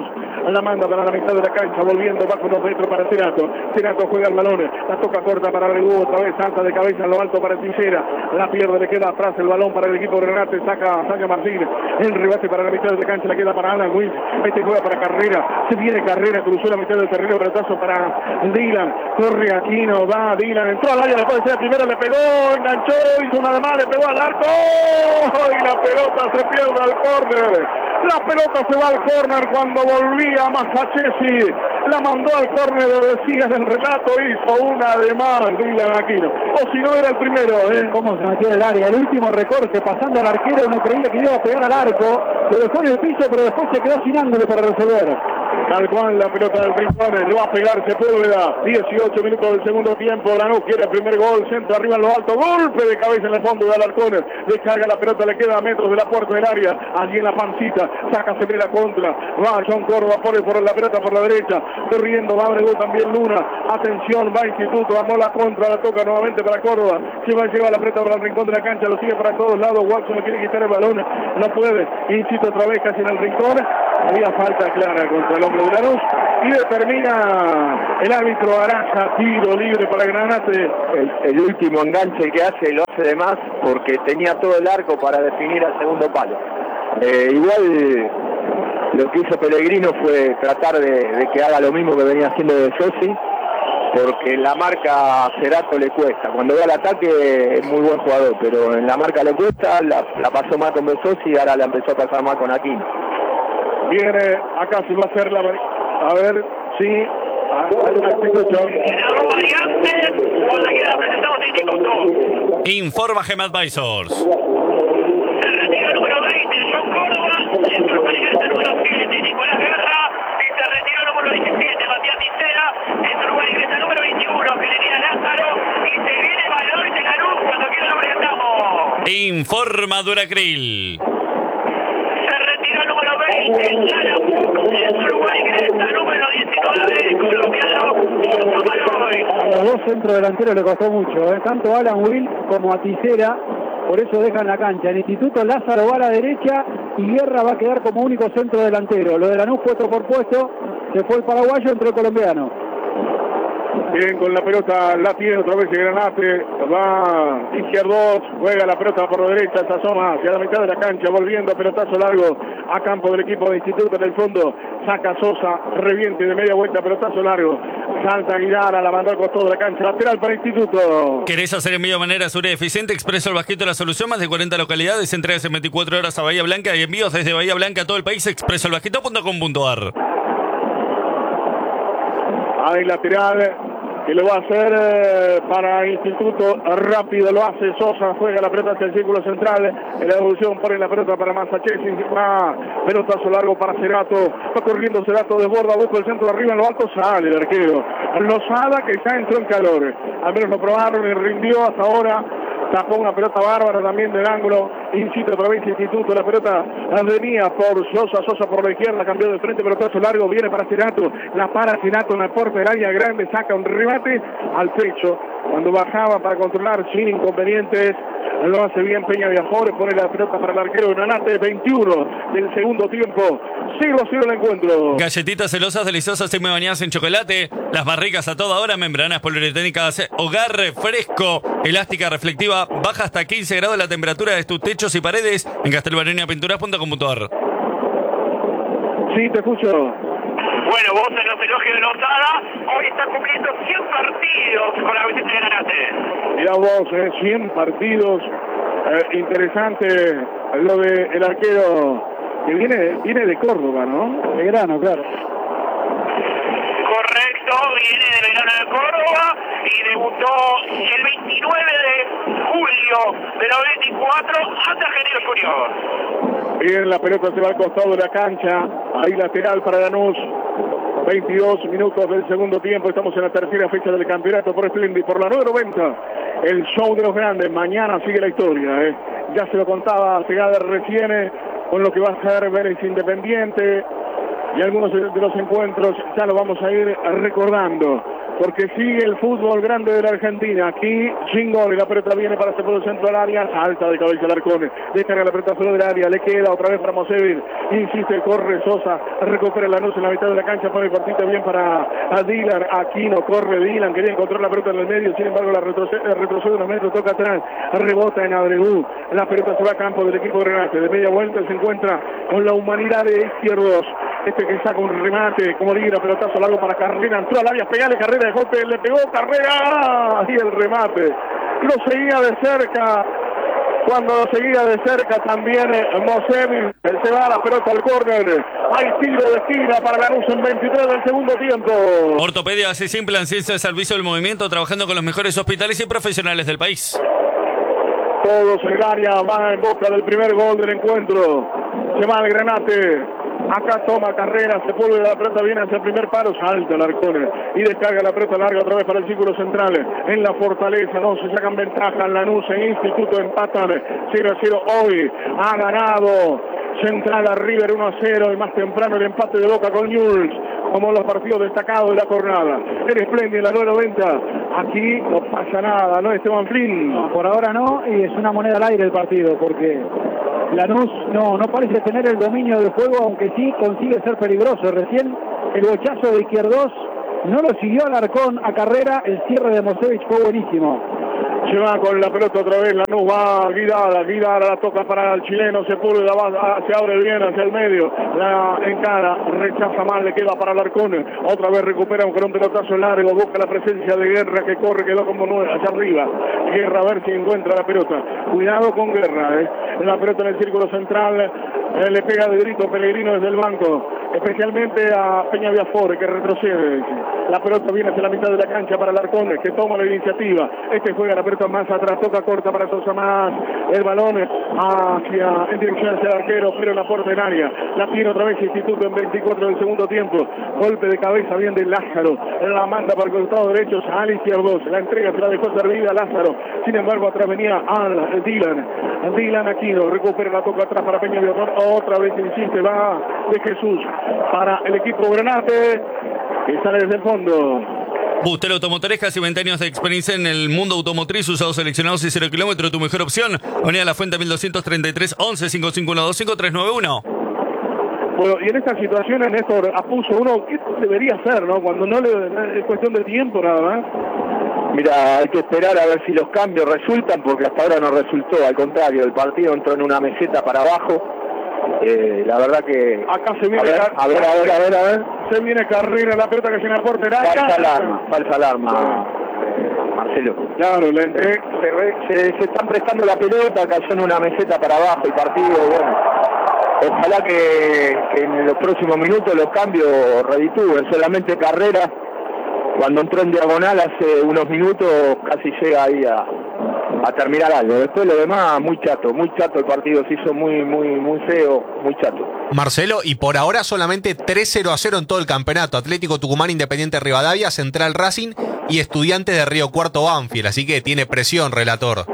la manda para la mitad de la cancha, volviendo bajo unos metros para Cerato. Cerato juega el balón, la toca corta para Bregú, otra vez salta de cabeza en lo alto para Tijera, la pierde, le queda atrás el balón para el equipo de Renate, saca, saca Martín, el rebate para la mitad de la cancha, le queda para Alan Will, este juega para Carrera, se viene Carrera, cruzó la mitad del terreno, retazo para Dylan, corre Aquino, va Dylan, entró al área, después de ser primero, le pegó, enganchó, hizo una de más, le pegó al arco, y la pelota se pierde al córner, la pelota se va al córner cuando volvía Masachesi, la mandó al córner, lo decía en el relato, hizo una de más Dylan Aquino, o si no era el primero, ¿eh?
Cómo se metió en el área, el último recorte pasando al arquero, no creía que iba a pegar al arco, lo dejó en el piso, pero después se quedó sin ángulo para resolver.
Tal cual la pelota del Rincón, le va a pegar Sepúlveda, dieciocho minutos del segundo tiempo, Lanús quiere el primer gol, centro arriba en lo alto, golpe de cabeza en el fondo de Alarcón, descarga la pelota, le queda a metros de la puerta del área, allí en la pancita, saca la contra, va John Córdoba, pone por la pelota por la derecha, corriendo, va Bregú también Luna, atención, va Instituto, vamos la contra, la toca nuevamente para Córdoba, se va a llevar la pelota para el rincón de la cancha, lo sigue para todos lados, Watson le quiere quitar el balón, no puede, Instituto otra vez casi en el rincón, había falta clara contra el hombre de Lanús, y determina el árbitro Araza, tiro libre para Granate.
El, el último enganche que hace lo hace de más porque tenía todo el arco para definir al segundo palo. Eh, igual lo que hizo Pellegrino fue tratar de, de que haga lo mismo que venía haciendo de Sosi, porque la marca a Cerato le cuesta. Cuando va al ataque es muy buen jugador, pero en la marca le cuesta, la, la pasó mal con Besosi y ahora la empezó a pasar mal con Aquino.
Viene, acá se va a hacer la... A ver, sí...
Informa Gem Advisors.
Se retira el número veinte, John Córdoba. Entró para el número siete, Nicolás Guerra. Y se retiró el número diecisiete, Matías Tintera. Entró para el número veintiuno, Gelería Lázaro. Y se viene Valor de Lanús cuando quiera lo presentamos.
Informa Duracril.
Se retiró el número veinte, Lara Puro. Uruguay ingresa número diecinueve, colombiano.
A los dos centrodelanteros le costó mucho, ¿eh? Tanto a Alan Will como a Tisera, por eso dejan la cancha. El Instituto Lázaro va a la derecha y Guerra va a quedar como único centrodelantero. Lo de Lanús puesto por puesto, se fue el paraguayo, entró el colombiano.
Bien, con la pelota la tiene otra vez el Granate, va izquierdo, juega la pelota por la derecha, se asoma hacia la mitad de la cancha, volviendo a pelotazo largo a campo del equipo de Instituto en el fondo, saca Sosa, reviente de media vuelta, pelotazo largo, salta Aguilar, la mandó al costado de la cancha, lateral para Instituto.
¿Querés hacer envío de manera segura y eficiente? Expreso el Basquito, la solución, más de cuarenta localidades, entregas en veinticuatro horas a Bahía Blanca y envíos desde Bahía Blanca a todo el país, expreso el basquito punto com punto ar.
Hay lateral que lo va a hacer eh, para Instituto, rápido lo hace Sosa, juega la pelota hacia el círculo central, en la evolución pone la pelota para Masachesi, va pelotazo largo para Cerato, va corriendo Cerato, desborda, busca el centro de arriba, en lo alto sale el arquero, Lozada que ya entró en calor, al menos lo probaron y rindió hasta ahora, tapó una pelota bárbara también del ángulo, incita otra vez Instituto, la pelota venía por Sosa, Sosa por la izquierda, cambió de frente, pelotazo largo, viene para Cerato, la para Cerato en la puerta del área grande, saca un remate al pecho, cuando bajaba para controlar sin inconvenientes, lo hace bien Peña Viajores, pone la pelota para el arquero de Granate, veintiuno del segundo tiempo, cero a cero el encuentro.
Galletitas celosas, deliciosas y me bañadas en chocolate, las más ricas a toda hora, membranas poliuretánicas, hogar fresco, elástica reflectiva, baja hasta quince grados la temperatura de tus techos y paredes en castelbarenia pinturas punto com punto ar.
Sí, te escucho.
Bueno, vos en los elogios de Lozada, hoy está cumpliendo cien partidos con la visita de Granate.
Mirá vos, eh, cien partidos, eh, interesante lo de el arquero que viene, viene de Córdoba, ¿no?
De grano, claro.
Correcto, viene de Verano de Córdoba y debutó el veintinueve de julio de noventa y cuatro ante Argentinos Juniors.
Bien, la pelota se va al costado de la cancha, ahí lateral para Lanús. veintidós minutos del segundo tiempo, estamos en la tercera fecha del campeonato por Splendid, por la nueve noventa, el show de los grandes, mañana sigue la historia, ¿eh? Ya se lo contaba Segada recién, eh, con lo que va a ser Vélez Independiente, y algunos de los encuentros ya lo vamos a ir recordando. porque sigue el fútbol grande de la Argentina. Aquí sin gol y la pelota viene para hacer por el centro del área, salta de cabeza el Arcone, descarga la pelota fuera del área, le queda otra vez para Mosevich, insiste, corre Sosa, recupera la luz en la mitad de la cancha, pone cortita bien para a Dylan, Aquino, corre Dylan, quería encontrar la pelota en el medio, sin embargo la retrocede, retrocede unos metros, toca atrás, rebota en Abreu, la pelota se va a campo del equipo de Renate, de media vuelta se encuentra con la humanidad de Izquierdos, este que saca un remate, como diga, pelotazo largo para Carrera, entró al área, pegale Carrera de golpe, le pegó Carrera, y el remate, lo seguía de cerca, cuando lo seguía de cerca también eh, Mosevich, se va la pelota al córner, hay tiro de esquina para Lanús en veintitrés del segundo tiempo.
Ortopedia así simple, en ciencia de servicio del movimiento, trabajando con los mejores hospitales y profesionales del país.
Todos en el área, van en busca del primer gol del encuentro, se va el Granate. Acá toma Carrera, se pone la pelota, viene hacia el primer paro, salta el Arcone y descarga la pelota larga otra vez para el círculo central. En la Fortaleza, no se sacan ventaja, Lanús e Instituto empatan cero a cero hoy. Ha ganado Central a River uno a cero y más temprano el empate de Boca con Newell's, como los partidos destacados de la jornada. El Espléndido en la nueve noventa, aquí no pasa nada, ¿no, Esteban Flynn?
No, por ahora no, y es una moneda al aire el partido, porque Lanús no, no parece tener el dominio del juego, aunque sí consigue ser peligroso. Recién el bochazo de Izquierdos no lo siguió Alarcón a Carrera, el cierre de Mosevich fue buenísimo.
Se va con la pelota otra vez, Lanús va a Guidara, Guidara la toca para el chileno, Sepúlveda va, se abre bien hacia el medio, la encara, rechaza mal, le queda para Alarcón, otra vez recupera con un pelotazo largo, busca la presencia de Guerra que corre, quedó como nueve hacia arriba, Guerra a ver si encuentra la pelota, cuidado con Guerra, eh. la pelota en el círculo central, eh, le pega de grito Pellegrino desde el banco, especialmente a Peña Viafore que retrocede, la pelota viene hacia la mitad de la cancha para Alarcón que toma la iniciativa, este juega la pelota más atrás, toca corta para Sosa más, el balón hacia, en dirección hacia el arquero, pero en la puerta del área, la tiene otra vez Instituto en veinticuatro del segundo tiempo, golpe de cabeza bien de Lázaro, la manda para el costado derecho, a Izquierdos, la entrega se la dejó servida Lázaro, sin embargo atrás venía Al Dylan, Dylan Aquino, recupera la toca atrás para Peña Viafore, otra vez insiste, va de Jesús para el equipo Granate, que sale desde el fondo.
Bustelo Automotores, casi veinte años de experiencia en el mundo automotriz, usados seleccionados y cero kilómetros, tu mejor opción. Avenida La Fuente mil doscientos treinta y tres, once, cinco cinco uno dos, cinco tres nueve uno.
Bueno, y en estas situaciones, Néstor, apuso uno, ¿qué debería hacer, no? Cuando no le es cuestión de tiempo nada más.
Mira, hay que esperar a ver si los cambios resultan, porque hasta ahora no resultó, al contrario, el partido entró en una meseta para abajo. Eh, la verdad que...
Acá se viene...
A ver, a ver, a ver, a ver, a ver.
Se viene Carrera, la pelota que se aporta portera.
Falsa alarma, falsa alarma, Marcelo.
Claro, le entré.
Se, se, se están prestando la pelota, cayó en una meseta para abajo el partido, bueno. Ojalá que, que en los próximos minutos los cambios reditúen. Solamente Carrera, cuando entró en diagonal hace unos minutos, casi llega ahí a... a terminar algo. Después lo demás, muy chato, muy chato el partido, se hizo muy, muy, muy feo, muy chato.
Marcelo, y por ahora solamente tres cero a cero en todo el campeonato. Atlético Tucumán, Independiente Rivadavia, Central Racing y Estudiantes de Río Cuarto Banfield, así que tiene presión, relator.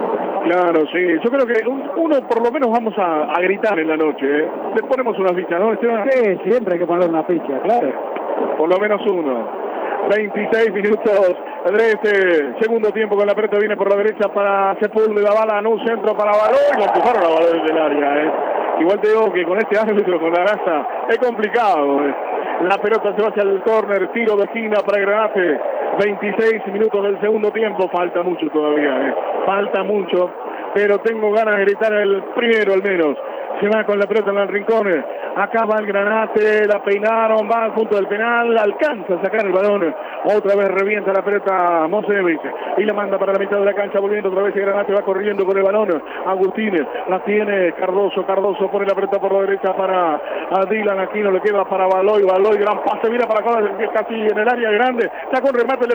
Claro, sí, yo creo que uno por lo menos vamos a, a gritar en la noche, ¿eh? Le ponemos una ficha, ¿no, Esteban?
Sí, siempre hay que poner una ficha, claro.
Por lo menos uno. veintiséis minutos de este segundo tiempo con la pelota, viene por la derecha para Sepúlveda, bala en un centro para Balón, y lo empujaron a Balón del área, ¿eh? Igual te digo que con este árbitro, con la raza, es complicado, ¿eh? La pelota se va hacia el córner, tiro de esquina para Granate, veintiséis minutos del segundo tiempo, falta mucho todavía, ¿eh? Falta mucho, pero tengo ganas de gritar el primero al menos. Se va con la pelota en el rincón, acá va el Granate, la peinaron, va al punto del penal, alcanza a sacar el balón, otra vez revienta la pelota Mosevich y la manda para la mitad de la cancha, volviendo otra vez el Granate, va corriendo con el balón, Agustín, la tiene Cardoso, Cardoso pone la pelota por la derecha para a Dylan, Aquino le queda para Baloy, Baloy, gran pase, mira para acá, casi en el área grande, sacó un remate, le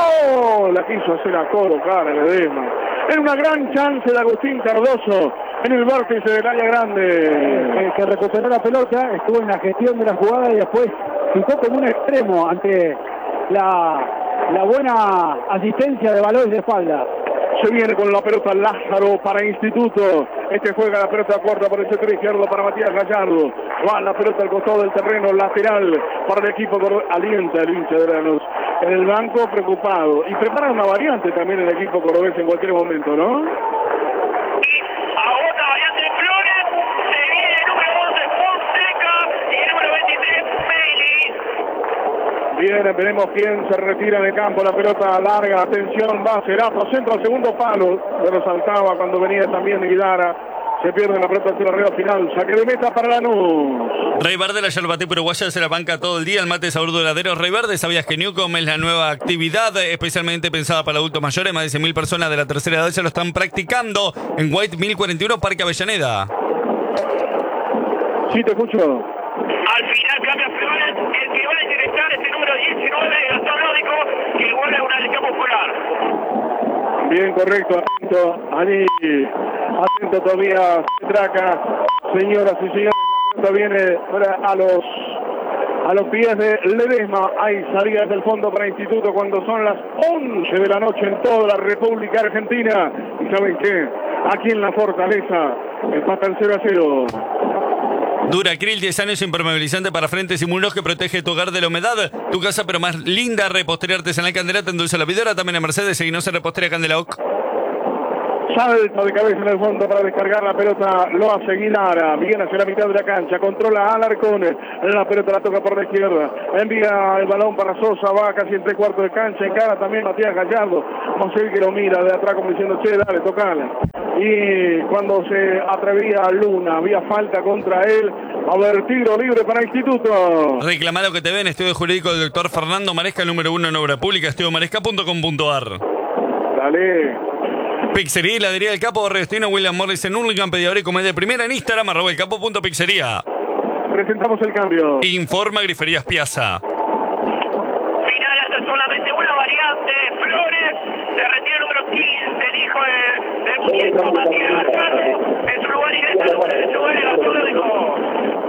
pegó, la quiso hacer a colocar el Edema. Era una gran chance de Agustín Cardoso en el vértice del área grande.
Eh, que recuperó la pelota, estuvo en la gestión de la jugada y después ficó como un extremo ante la, la buena asistencia de Baloy de espalda.
Se viene con la pelota Lázaro para Instituto. Este juega la pelota corta por el sector izquierdo para Matías Gallardo. Va la pelota al costado del terreno lateral para el equipo. Alienta el hincha de Lanús. en el banco preocupado. Y prepara una variante también el equipo cordobés en cualquier momento, ¿no?
A otra variante de Flores, se viene el número once Fonseca y el número veintitrés Melis.
Bien, veremos quién se retira en el campo, la pelota larga, atención, va Cerato, centro al segundo palo, pero saltaba cuando venía también Guidara. Se pierde la pelota hacia la red final. Saque de meta para Lanús.
Rey Verde, la yerbatí uruguaya, se la banca todo el día. El mate sabor duradero. Rey Verde, ¿sabías que Newcom es la nueva actividad especialmente pensada para adultos mayores? Más de cien mil personas de la tercera edad ya lo están practicando en White mil cuarenta y uno, Parque Avellaneda.
Sí, te escucho.
Al final cambia Flores, el que va a ingresar es el número diecinueve, Gastón Lódico, que igual es una liga popular.
Bien, correcto, atento, ahí, atento todavía, Traca, señoras y señores, la pelota viene a los, a los pies de Ledesma, hay salidas del fondo para Instituto cuando son las once de la noche en toda la República Argentina, y ¿saben qué? Aquí en la Fortaleza, empata el cero a cero.
Duracril, diez años, impermeabilizante para frentes y muros que protege tu hogar de la humedad. Tu casa, pero más linda. Repostería artesanal Candela, te endulza la vidora. También en Mercedes, seguinos en Repostería Candelaoc.
Salta de cabeza en el fondo para descargar la pelota, lo hace Guilara, viene hacia la mitad de la cancha, controla a Alarcón, la pelota la toca por la izquierda, envía el balón para Sosa, va casi en tres cuartos de cancha, encara también Matías Gallardo, vamos a ver que lo mira de atrás como diciendo, che, dale, tocala. Y cuando se atrevía Luna, había falta contra él, a ver, tiro libre para Instituto.
Reclamado que te ven, estudio jurídico del doctor Fernando Maresca, número uno en obra pública, estudio maresca punto com punto ar.
Dale.
Pizzería y Heladería del Capo, Destino William Morris en Hurlingham, pedidor y comedia primera en Instagram, arroba el capo punto pizzería.
Presentamos el cambio.
Informa Griferías Piazza.
Final hasta solamente una variante, Flores, se retira el número quince, el hijo de, del muñeco Matías Gallardo, en su lugar ingresa el número diecinueve, Gastón Lódico.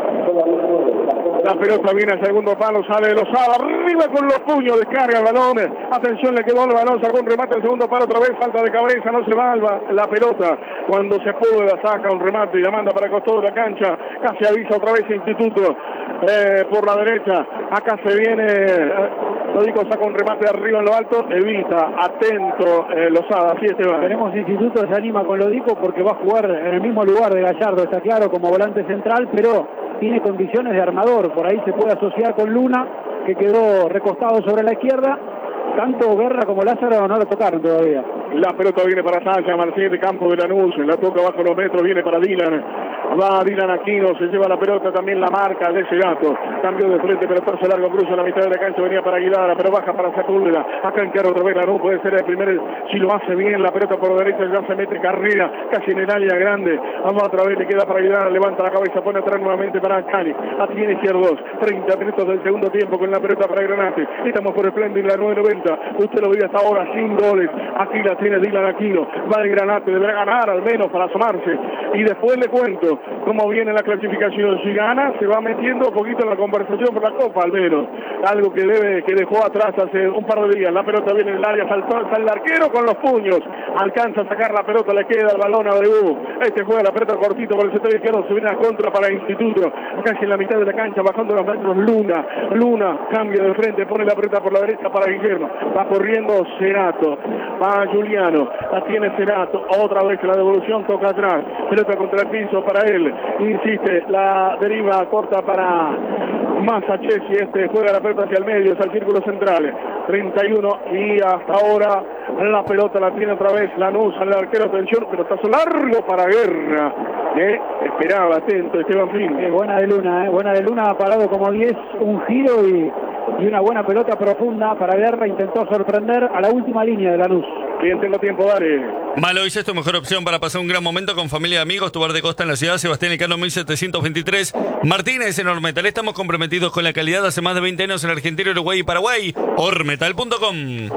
La pelota viene al segundo palo, sale de Lozada, arriba con los puños, descarga el balón, atención, le quedó el balón, sacó un remate al segundo palo, otra vez falta de cabeza, no se va la pelota, cuando se puede la saca un remate y la manda para el costado de la cancha, casi avisa otra vez Instituto, eh, por la derecha, acá se viene, eh, Lódico saca un remate de arriba en lo alto, evita, atento, eh, Lozada, así Esteban.
Tenemos Instituto, se anima con Lódico porque va a jugar en el mismo lugar de Gallardo, está claro, como volante central, pero tiene condiciones de armador, por ahí se puede asociar con Luna, que quedó recostado sobre la izquierda. Tanto Guerra como Lázaro no lo tocaron todavía.
La pelota viene para Sasha, Marcés de campo de Lanús, la toca bajo los metros, viene para Dylan, va Dylan Aquino, se lleva la pelota, también la marca de Cerato, cambio de frente, pelotazo largo, cruza la mitad de la cancha, venía para Aguilar, pero baja para Sepúlveda, acá encara otra vez Lanús, puede ser el primer, si lo hace bien, la pelota por derecha, ya se mete Carrera, casi en el área grande, vamos otra vez, le queda para Aguilar, levanta la cabeza, pone atrás nuevamente para Cali, aquí tiene izquierdos, treinta minutos del segundo tiempo con la pelota para Granate, estamos por Splendid, la nueve noventa, usted lo vive hasta ahora sin goles, aquí la tiene Dylan Aquino, va el Granate, deberá ganar al menos para asomarse, y después le cuento cómo viene la clasificación, si gana se va metiendo un poquito en la conversación por la Copa al menos, algo que debe que dejó atrás hace un par de días, la pelota viene en el área, saltó, está el arquero con los puños, alcanza a sacar la pelota, le queda el balón a Debú, este juega la pelota cortito por el sector izquierdo, se viene a contra para Instituto, casi en la mitad de la cancha, bajando los metros, Luna, Luna, cambia de frente, pone la pelota por la derecha para Guillermo, va corriendo Cerato, va Juliano, la tiene Cerato, otra vez la devolución, toca atrás, pelota contra el piso para él, insiste, la deriva corta para Masachesi, este juega la pelota hacia el medio, hacia el círculo central, treinta y uno y hasta ahora la pelota la tiene otra vez Lanús, al arquero, atención, pelotazo largo para Guerra, eh, esperaba, atento Esteban Flynn.
Eh, buena de Luna, eh, buena de Luna, ha parado como diez, un giro y, y una buena pelota profunda para Guerra, intentó sorprender a la última línea de Lanús.
Bien, tengo tiempo, dale.
Malois es tu mejor opción para pasar un gran momento con familia y amigos. Tu bar de costa en la ciudad, Sebastián Elcano mil setecientos veintitrés. Martínez en Ormetal. Estamos comprometidos con la calidad hace más de veinte años en Argentina, Uruguay y Paraguay. Ormetal punto com.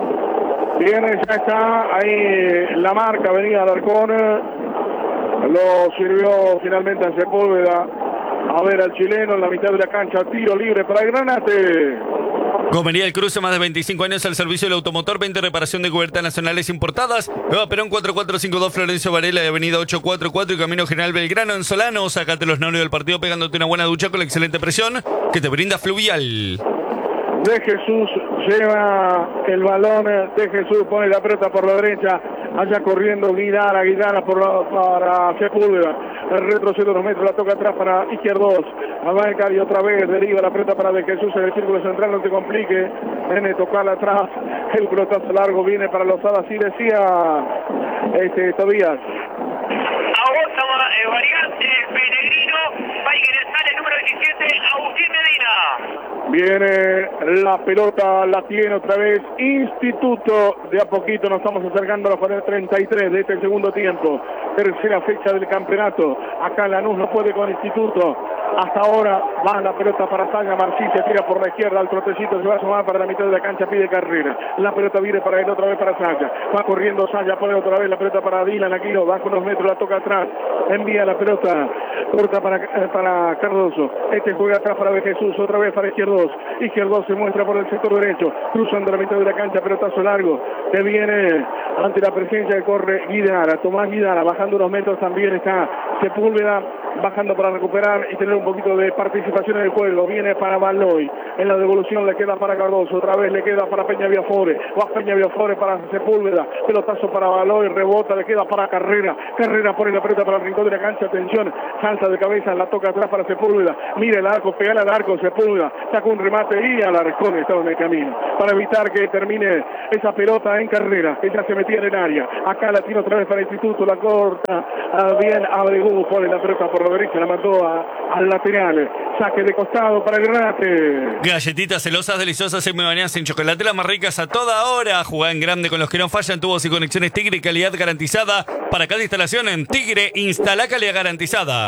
Bien, ya está ahí la marca, venía Alarcón. Lo sirvió finalmente a Sepúlveda. A ver al chileno en la mitad de la cancha. Tiro libre para Granate.
Gomería El Cruce, más de veinticinco años al servicio del automotor, veinte reparación de cubiertas nacionales importadas. Nueva Perón cuatro cuatro cinco dos, Florencio Varela, de avenida ocho cuatro cuatro y Camino General Belgrano en Solano. Sácate los nervios del partido pegándote una buena ducha con la excelente presión que te brinda Fluvial.
De Jesús lleva el balón de Jesús, pone la pelota por la derecha, allá corriendo Guidara, Guidara por la, para Sepúlveda, retrocede unos metros, la toca atrás para Izquierdos, Abaecar y otra vez deriva la pelota para De Jesús en el círculo central, no te complique, viene a tocarla atrás, el pelotazo largo viene para Lozada, así decía este Tobías.
Ahora eh, variante Pellegrino, va a ingresar el número diecisiete, Agustín Medina.
Viene la pelota, la tiene otra vez Instituto, de a poquito nos estamos acercando a los cuarenta, treinta y tres de este segundo tiempo, tercera fecha del campeonato, acá Lanús no puede con Instituto, hasta ahora va la pelota para Saga, Marcí se tira por la izquierda, al trotecito se va a sumar para la mitad de la cancha, pide carrera, la pelota viene para él otra vez para Saga, va corriendo Saga, pone otra vez la pelota para Dylan Aquino, baja unos metros, la toca atrás, envía la pelota, corta para, eh, para Cardoso, este juega atrás para De Jesús, otra vez para Izquierdos, Izquierdos se muestra por el sector derecho, cruzando la mitad de la cancha, pelotazo largo, que viene ante la presencia que corre Guidara, Tomás Guidara, bajando unos metros también está Sepúlveda, bajando para recuperar y tener un poquito de participación en el juego, viene para Baloy, en la devolución le queda para Cardoso, otra vez le queda para Peña Viafore, va Peña Viafore para Sepúlveda, pelotazo para Baloy, rebota, le queda para Carrera, Carrera pone la pelota para el rincón de la cancha, atención, salta de cabeza, la toca atrás para Sepúlveda, mira el arco, pegala al arco, Sepúlveda, saca un remate y Alarcón estaba en el camino, para evitar que termine esa pelota en Carrera, que ya se metía en el área, acá la tira otra vez para el Instituto, la corta, bien Abregú, pone la pelota por la derecha, la mandó a, al lateral, saque de costado para el remate.
Galletitas celosas, deliciosas, en bañadas en chocolate, las más ricas a toda hora. Jugá en grande con los que no fallan, tubos y conexiones Tigre, calidad garantizada. Para cada instalación en Tigre, instala calidad garantizada.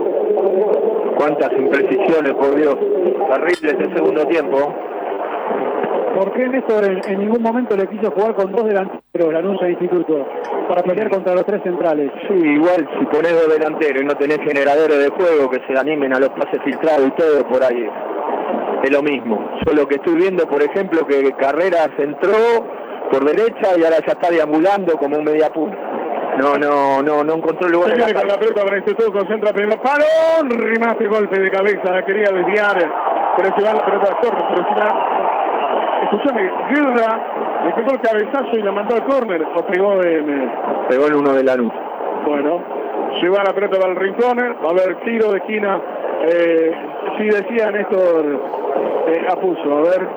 Cuántas imprecisiones, por Dios. Terrible este segundo tiempo.
¿Por qué Néstor en, en ningún momento le quiso jugar con dos delanteros, Lanús e Instituto, para pelear contra los tres centrales?
Sí, igual si ponés dos delanteros y no tenés generadores de juego que se animen a los pases filtrados y todo, por ahí es lo mismo. Yo lo que estoy viendo, por ejemplo, que Carreras entró por derecha y ahora ya está deambulando como un media punta. No, no, no, no encontró lugar.
Se viene con la pelota para Instituto, concentra primero, parón, remate, golpe de cabeza, la quería desviar, pero se va la pelota a corte, pero si la... Escuchame, Guerra le pegó el cabezazo y la mandó al córner, o pegó en...
Pegó en uno de Lanús.
Bueno, se va la pelota para el rincón, va a haber tiro de esquina, eh, si decía Néstor eh, Apuso, a ver.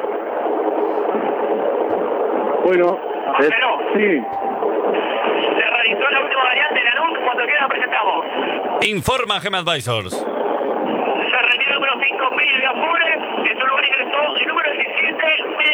Bueno,
es,
sí.
Se realizó la última variante de Lanús, cuando queda presentamos.
Informa Gem Advisors.
Se retira el número cinco, Peña Viafore, en su lugar ingresó el número diecisiete,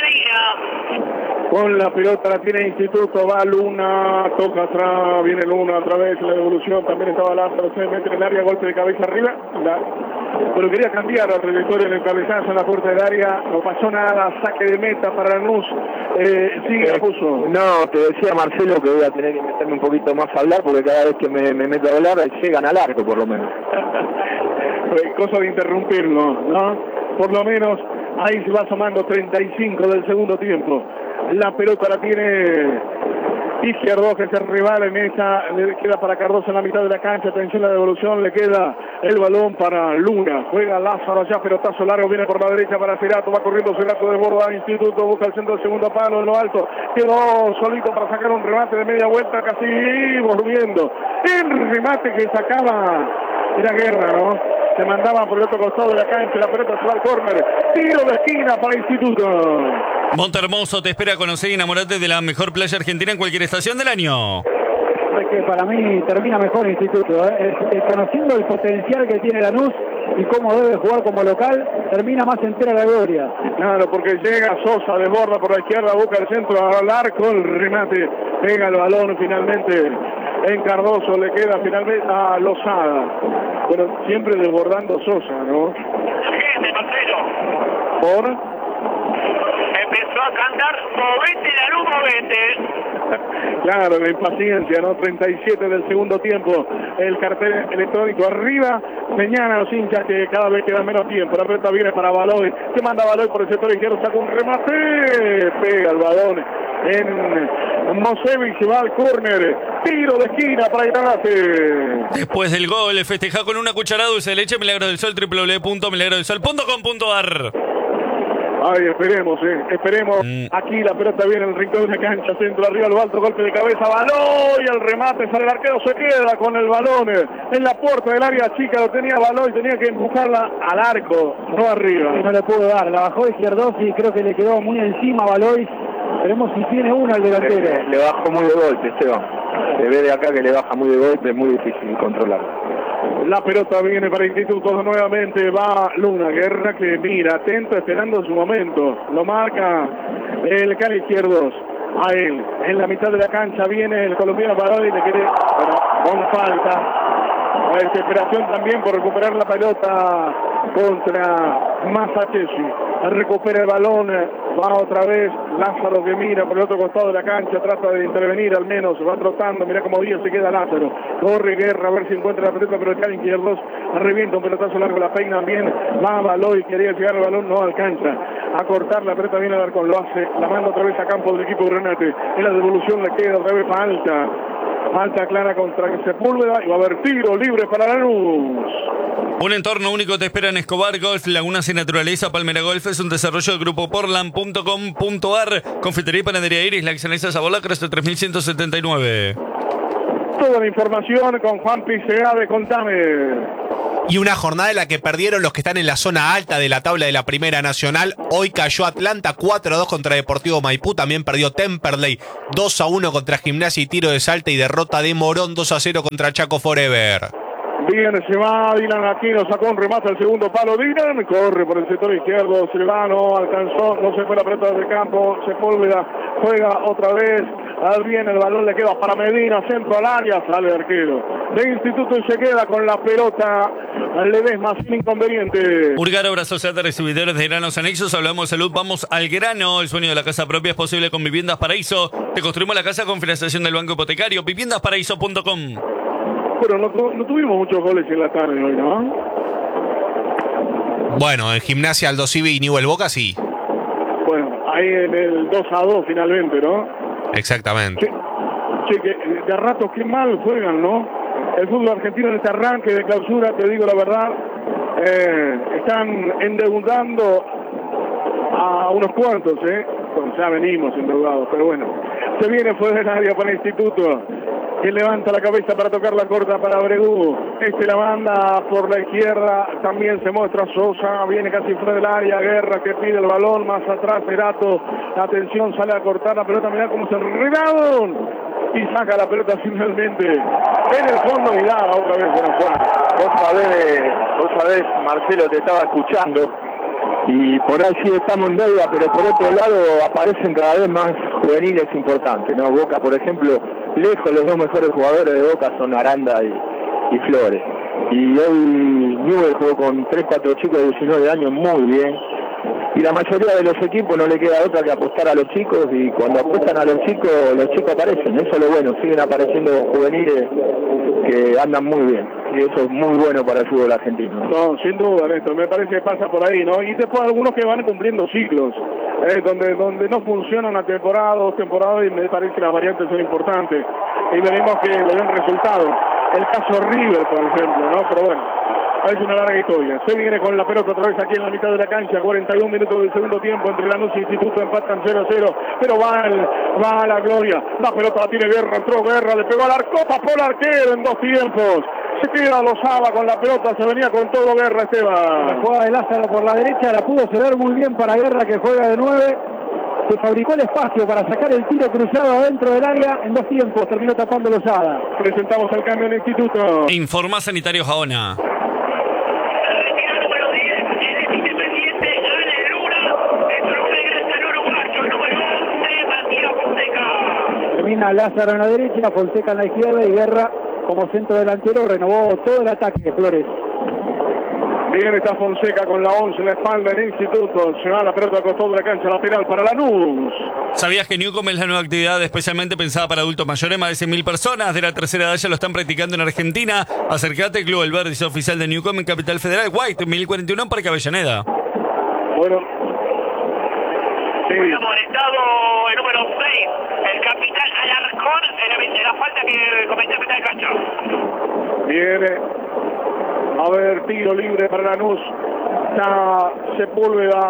Medina.
Con la pelota la tiene Instituto, va Luna, toca atrás, viene Luna otra vez, la devolución, también estaba Lázaro, se mete en el área, golpe de cabeza arriba, la, pero quería cambiar la trayectoria en el cabezazo en la puerta del área, no pasó nada, saque de meta para Lanús, eh, sigue eh, puso.
No, te decía Marcelo que voy a tener que meterme un poquito más a hablar, porque cada vez que me, me meto a hablar llegan al arco por lo menos.
Cosa de interrumpirlo, ¿no? Por lo menos ahí se va sumando treinta y cinco del segundo tiempo. La pelota la tiene Izquierdo, que es el rival en esa, le queda para Cardoso en la mitad de la cancha, atención la devolución, le queda el balón para Luna, juega Lázaro allá, pelotazo largo, viene por la derecha para Cerato, va corriendo Cerato de borda, Instituto, busca el centro del segundo palo, en lo alto, quedó solito para sacar un remate de media vuelta, casi volviendo, el remate que sacaba, era Guerra, ¿no? Se mandaba por el otro costado de la cancha, la pelota se va al córner, tiro de esquina para Instituto.
Montehermoso te espera conocer y enamorarte de la mejor playa argentina en cualquier estación del año.
Es que para mí termina mejor Instituto, ¿eh? es, es, conociendo el potencial que tiene Lanús y cómo debe jugar como local, termina más entera la gloria.
Claro, porque llega Sosa, desborda por la izquierda, busca el centro al arco, el remate, pega el balón finalmente en Cardoso, le queda finalmente a Lozada. Bueno, siempre desbordando Sosa, ¿no?
Gente, Marcelo.
¿Por?
Empezó a cantar movete Lanús, movete.
Claro, la impaciencia, ¿no? treinta y siete del segundo tiempo, el cartel electrónico arriba, señalan a los hinchas que cada vez queda menos tiempo, la pelota viene para Baloy, se manda Baloy por el sector izquierdo, saca un remate, pega el balón en Mosevic, se va al córner, tiro de esquina para Granate.
Después del gol, festeja con una cucharada dulce de leche, Milagro del Sol, doble u doble u doble u punto milagro del sol punto com punto a r.
Ay, esperemos, eh, esperemos.
Mm.
Aquí la pelota viene en el rincón de la cancha, centro arriba, lo alto, golpe de cabeza, balón, y el remate, sale el arquero, se queda con el balón eh, en la puerta del área chica, lo tenía balón y tenía que empujarla al arco, no arriba.
No le pudo dar, la bajó Izquierdos y creo que le quedó muy encima a Valois. Veremos si tiene una el delantero.
Le, le bajó muy de golpe, Esteban. Se ve de acá que le baja muy de golpe, es muy difícil controlar.
La pelota viene para Institutos nuevamente, va Luna, Guerra que mira, atento, esperando su momento. Lo marca el Cali Izquierdos. A él, en la mitad de la cancha viene el colombiano Barón y le quiere, bueno, con falta. La desesperación también por recuperar la pelota contra Masachesi. Recupera el balón, va otra vez Lázaro que mira por el otro costado de la cancha, trata de intervenir al menos, va trotando, mira cómo Díaz se queda Lázaro. Corre Guerra a ver si encuentra la pelota, pero el Cali Izquierdos revienta un pelotazo largo, la peina bien, va a Baloy, quería llegar al balón, no alcanza a cortar la pelota, viene a dar con lo hace, la manda otra vez a campo del equipo de Renate, en la devolución le queda otra vez falta. Falta clara contra Sepúlveda y va a haber tiro libre para Lanús.
Un entorno único te espera en Escobar Golf, Lagunas y Naturaleza. Palmera Golf es un desarrollo del grupo portland punto com punto ar. Confitería y panadería Iris, la excelencia Sabor Lacras de tres mil ciento setenta y nueve.
Toda la información con Juan Piseade, contame.
Y una jornada en la que perdieron los que están en la zona alta de la tabla de la Primera Nacional. Hoy cayó Atlanta cuatro a dos contra Deportivo Maipú. También perdió Temperley dos a uno contra Gimnasia y Tiro de Salta. Y derrota de Morón dos a cero contra Chaco Forever.
Bien, se va Dylan Aquino, sacó un remate al segundo palo. Dylan corre por el sector izquierdo, Silvano alcanzó, no se fue la pelota del campo. Sepúlveda juega otra vez. Al bien el balón le queda para Medina, centro al área, sale el arquero de Instituto y se queda con la pelota. Le ves más inconveniente.
Urgar, Obra Social de Recibidores de Granos Anexos. Hablamos de salud, vamos al grano. El sueño de la casa propia es posible con Viviendas Paraíso. Te construimos la casa con financiación del Banco Hipotecario. viviendas paraíso punto com.
Pero no, no tuvimos muchos goles en la tarde hoy, ¿no?
Bueno, en Gimnasia, Aldo Civi y Newell Boca, sí.
Bueno, ahí en el dos a dos finalmente, ¿no?
Exactamente.
Che, che, que de rato qué mal juegan, ¿no? El fútbol argentino en este arranque de clausura, te digo la verdad, eh, están endeudando a unos cuantos, ¿eh? Bueno, ya venimos endeudados, pero bueno. Se viene fuera del área para el Instituto, que levanta la cabeza para tocar la corta para Bregú. Este la manda por la izquierda, también se muestra Sosa, viene casi fuera del área, Guerra que pide el balón, más atrás Cerato, atención, sale a cortar la pelota, mirá cómo se enredaron y saca la pelota finalmente en el fondo y da otra vez buena Juan.
Vos sabés, vos sabés, Marcelo, te estaba escuchando y por ahí sí estamos en deuda, pero por otro lado aparecen cada vez más juveniles importantes, ¿no? Boca, por ejemplo, lejos los dos mejores jugadores de Boca son Aranda y, y Flores. Y hoy Newell jugó con tres cuatro chicos de diecinueve años muy bien. Y la mayoría de los equipos no le queda otra que apostar a los chicos, y cuando apuestan a los chicos, los chicos aparecen. Eso es lo bueno, siguen apareciendo juveniles que andan muy bien. Y eso es muy bueno para el fútbol argentino.
No, sin duda, Néstor, me parece que pasa por ahí, ¿no? Y después algunos que van cumpliendo ciclos, eh, donde, donde no funciona una temporada, dos temporadas, y me parece que las variantes son importantes. Y veremos que le den resultado. El caso River, por ejemplo, ¿no? Pero bueno, es una larga historia. Se viene con la pelota otra vez aquí en la mitad de la cancha, cuarenta y un minutos del segundo tiempo, entre Lanús y Instituto empatan cero a cero, pero va, el, va a la gloria. La pelota la tiene Guerra, entró Guerra, le pegó al arco, tapó el arquero en dos tiempos. Se queda Lozada con la pelota, se venía con todo Guerra, Esteban.
La jugada de Lázaro por la derecha la pudo ceder muy bien para Guerra, que juega de nueve. Se fabricó el espacio para sacar el tiro cruzado adentro del área en dos tiempos, terminó tapando Lozada.
Presentamos el cambio en el Instituto.
Informa Sanitario Jaona.
Termina Lázaro en la derecha, Fonseca en la izquierda y Guerra como centro delantero renovó todo el ataque de Flores.
Bien, está Fonseca con la once en la espalda del Instituto. Se va la pelota al costado de la cancha lateral para Lanús.
¿Sabías que Newcom es la nueva actividad especialmente pensada para adultos mayores? Más de cien mil personas de la tercera edad ya lo están practicando en Argentina. Acércate, Club El Verde, oficial de Newcom en Capital Federal. White, mil cuarenta y uno en Parque Avellaneda.
Bueno. Sí.
Amonestado el número seis, el capitán Alarcón, en la, en la falta que cometió el mitad de cancha.
Viene. A ver, tiro libre para Lanús. Está Sepúlveda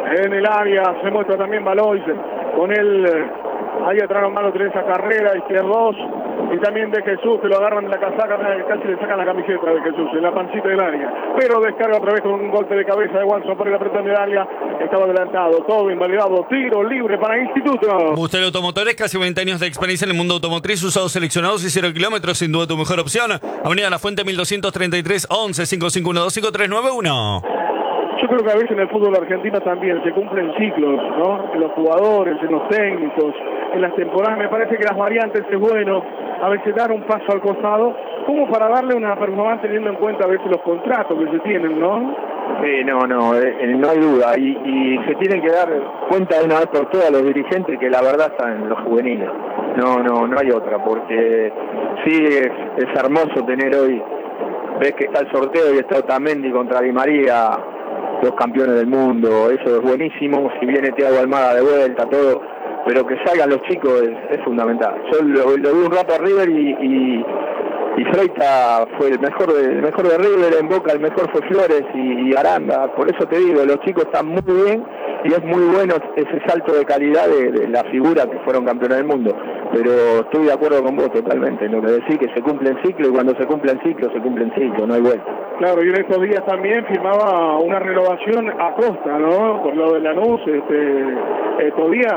en el área, se muestra también Valois con él, ahí atrás en mano Teresa Carrera, izquierdos, y también de Jesús, que lo agarran de la casaca, casi le sacan la camiseta de Jesús, en la pancita del área, pero descarga otra vez con un golpe de cabeza de Watson por la presión del área, estaba adelantado, todo invalidado, tiro libre para Instituto.
Bustel Automotores, casi veinte años de experiencia en el mundo automotriz, usados seleccionados y cero kilómetros, sin duda tu mejor opción. Avenida La Fuente mil doscientos treinta y tres, once, cinco cinco uno dos, cinco tres nueve uno.
Yo creo que a veces en el fútbol argentino también se cumplen ciclos, ¿no? En los jugadores, en los técnicos, en las temporadas. Me parece que las variantes es bueno a veces dar un paso al costado, como para darle una performance teniendo en cuenta a veces los contratos que se tienen, ¿no?
Sí, no, no, eh, no hay duda. Y, y se tienen que dar cuenta de una vez por todas los dirigentes que la verdad están en los juveniles. No, no, no hay otra, porque sí es, es hermoso tener hoy, ves que está el sorteo y está Otamendi contra Di María, dos campeones del mundo, eso es buenísimo, si viene Thiago Almada de vuelta, todo, pero que salgan los chicos es, es fundamental. Yo lo, lo vi un rato a River y, y, y Freitas fue el mejor, de, el mejor de River, en Boca el mejor fue Flores y, y Aranda, por eso te digo, los chicos están muy bien y es muy bueno ese salto de calidad de, de la figura que fueron campeones del mundo, pero estoy de acuerdo con vos totalmente, en lo que decís que se cumplen ciclos y cuando se cumplen ciclos, se cumplen ciclos, no hay vuelta.
Claro, y en estos días también firmaba una renovación a Costa, ¿no? Por lo de Lanús, este, estos días.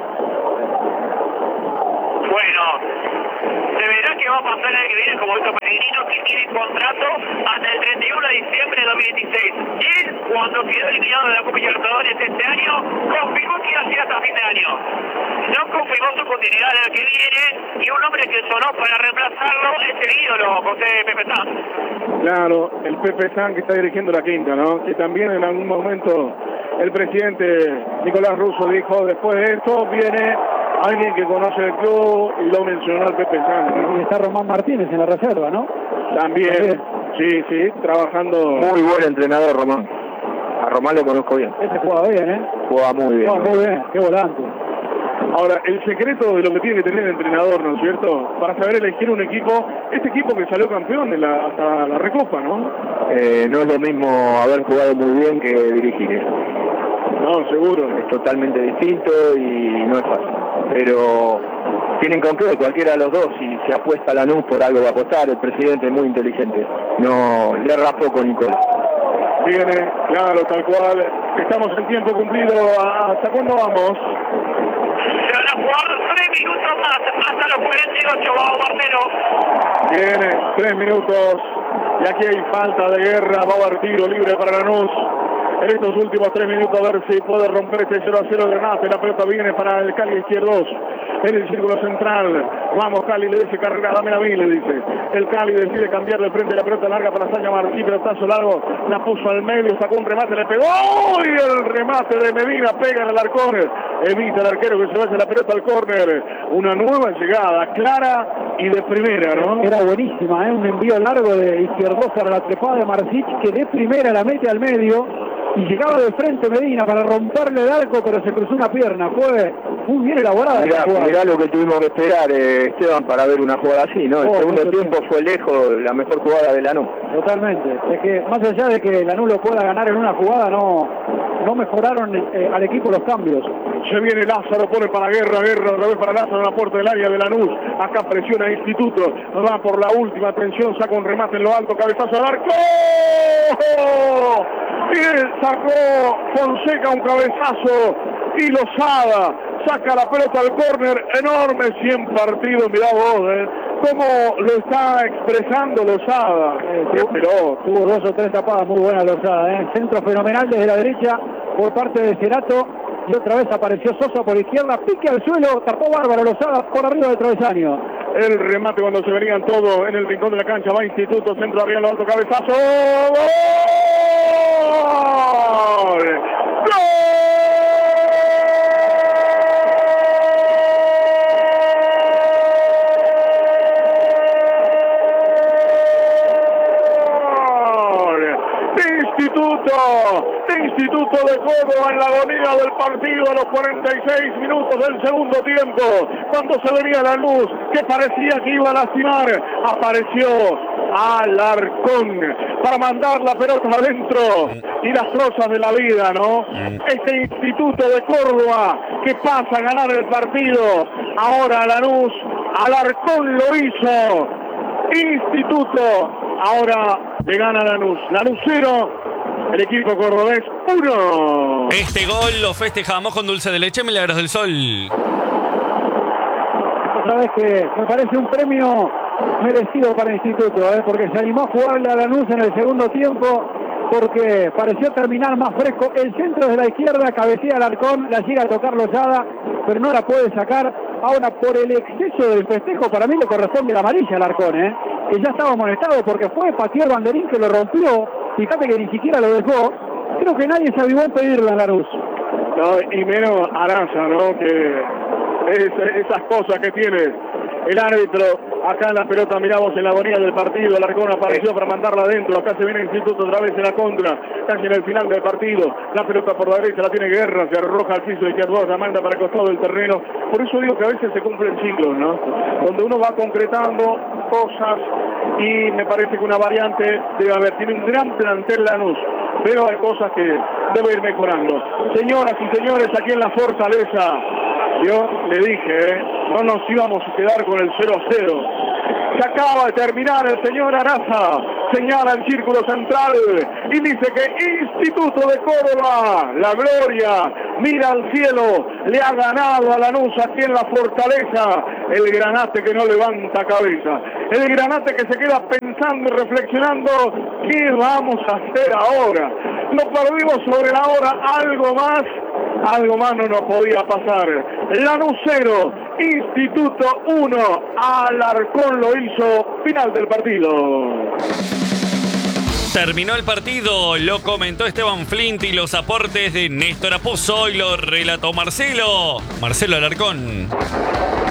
Bueno, se verá qué va a pasar el año que viene como Víctor Pellegrino, que tiene contrato hasta el treinta y uno de diciembre de dos mil dieciséis. Él, cuando quedó eliminado de la Copa Libertadores este año, confirmó que iba a ser hasta fin de año. No confirmó su continuidad el año que viene, y un hombre que sonó para reemplazarlo es el ídolo, José Pepe Sanz.
Claro, el Pepe Sanz que está dirigiendo la quinta, ¿no? Que también en algún momento el presidente Nicolás Russo dijo, después de esto viene alguien que conoce el club, y lo mencionó el Pepe Sanz, ¿no?
Y está Román Martínez en la reserva, ¿no?
También, También. sí, sí, trabajando.
Muy buen entrenador Román. A Román lo conozco bien.
Ese juega bien, ¿eh?
Juega muy bien.
Juega muy bien, qué volante.
Ahora, el secreto de lo que tiene que tener el entrenador, ¿no es cierto? Para saber elegir un equipo, este equipo que salió campeón de la, hasta la Recopa, ¿no?
Eh, no es lo mismo haber jugado muy bien que dirigir eso.
No, seguro.
Es totalmente distinto y no es fácil. Pero tienen con qué, cualquiera de los dos, si se apuesta a Lanús por algo va a apostar, el presidente es muy inteligente. No, le erra poco Nicolás.
Viene, claro, tal cual. Estamos en tiempo cumplido. ¿Hasta cuándo vamos?
Se van a jugar tres minutos más, hasta los cuarenta y ocho, vamos Marcelo.
Viene, tres minutos, y aquí hay falta de guerra, va a haber tiro libre para Lanús. En estos últimos tres minutos a ver si puede romper este cero a cero de Renate. La pelota viene para el Cali izquierdos en el círculo central. Vamos Cali, le dice Carrera, dame la mil, le dice. El Cali decide cambiar de frente, la pelota larga para Sanya Martí, pelotazo largo, la puso al medio, sacó un remate, le pegó. ¡Y el remate de Medina pega en el arcórner! Evita el arquero que se vaya la pelota al córner. Una nueva llegada, clara y de primera, ¿no?
Era buenísima, ¿eh? Un envío largo de izquierdosa para la trepada de Marcich, que de primera la mete al medio. Y llegaba de frente Medina para romperle el arco, pero se cruzó una pierna. Fue muy bien elaborada.
Mirá, mirá lo que tuvimos que esperar, eh, Esteban, para ver una jugada así, ¿no? El
oh,
segundo tiempo
bien.
fue lejos la mejor jugada de Lanús.
Totalmente. Es que más allá de que Lanús lo pueda ganar en una jugada, no, no mejoraron eh, al equipo los cambios.
Se viene Lázaro, pone para Guerra, Guerra otra vez para Lázaro en la puerta del área de Lanús. Acá presiona Instituto, va por la última atención, saca un remate en lo alto, cabezazo al arco. Bien, sacó Fonseca un cabezazo y Lozada saca la pelota al córner. Enorme, cien partidos, mirá vos, eh. Cómo lo está expresando Lozada.
Eh, tuvo, pero tuvo dos o tres tapadas muy buenas Lozada, eh. Centro fenomenal desde la derecha por parte de Cerato. Y otra vez apareció Sosa por izquierda, pique al suelo, tapó bárbaro Lozada por arriba del travesaño.
El remate cuando se venían todos en el rincón de la cancha, va Instituto, centro arriba, lo alto, cabezazo. ¡Gol! ¡Gol! Instituto, Instituto de Córdoba en la agonía del partido a los cuarenta y seis minutos del segundo tiempo, cuando se venía la luz que parecía que iba a lastimar, apareció Alarcón para mandar la pelota adentro y las cosas de la vida, ¿no? Este Instituto de Córdoba que pasa a ganar el partido, ahora Lanús, Alarcón lo hizo, Instituto ahora le gana Lanús, Lanús cero, el equipo cordobés uno.
Este gol lo festejamos con dulce de leche Milagros del Sol.
Otra vez que me parece un premio merecido para el Instituto, ¿eh? Porque se animó a jugarle a Lanús en el segundo tiempo, porque pareció terminar más fresco. El centro de la izquierda, cabecea Alarcón, la llega a tocar Lozada, pero no la puede sacar. Ahora, por el exceso del festejo, para mí le corresponde la amarilla a Alarcón, ¿eh? Que ya estaba amonestado porque fue, pateó el banderín que lo rompió. Fíjate que ni siquiera lo dejó. Creo que nadie se avivó a pedirle a Lanús.
No, y menos Aranza, ¿no? Que es, esas cosas que tiene el árbitro. Acá en la pelota miramos en la agonía del partido. Alarcón apareció para mandarla adentro. Acá se viene el Instituto otra vez en la contra. Casi en el final del partido. La pelota por la derecha la tiene Guerra. Se arroja al piso izquierdo. La manda para el costado del terreno. Por eso digo que a veces se cumplen ciclos, ¿no? Donde uno va concretando cosas y me parece que una variante debe haber. Tiene un gran plantel Lanús, pero hay cosas que debe ir mejorando. Señoras y señores, aquí en la Fortaleza, yo le dije, ¿eh? No nos íbamos a quedar con el cero a cero. Se acaba de terminar, el señor Araza señala el círculo central y dice que Instituto de Córdoba, la gloria, mira al cielo, le ha ganado a Lanús aquí en la Fortaleza, el Granate que no levanta cabeza, el Granate que se queda pensando y reflexionando, ¿qué vamos a hacer ahora? Nos perdimos sobre la hora, algo más, algo más no nos podía pasar. Lanús cero, Instituto uno, Alarcón lo hizo, final del partido.
Terminó el partido, lo comentó Esteban Flint y los aportes de Néstor Apuzzo y lo relató Marcelo. Marcelo Alarcón.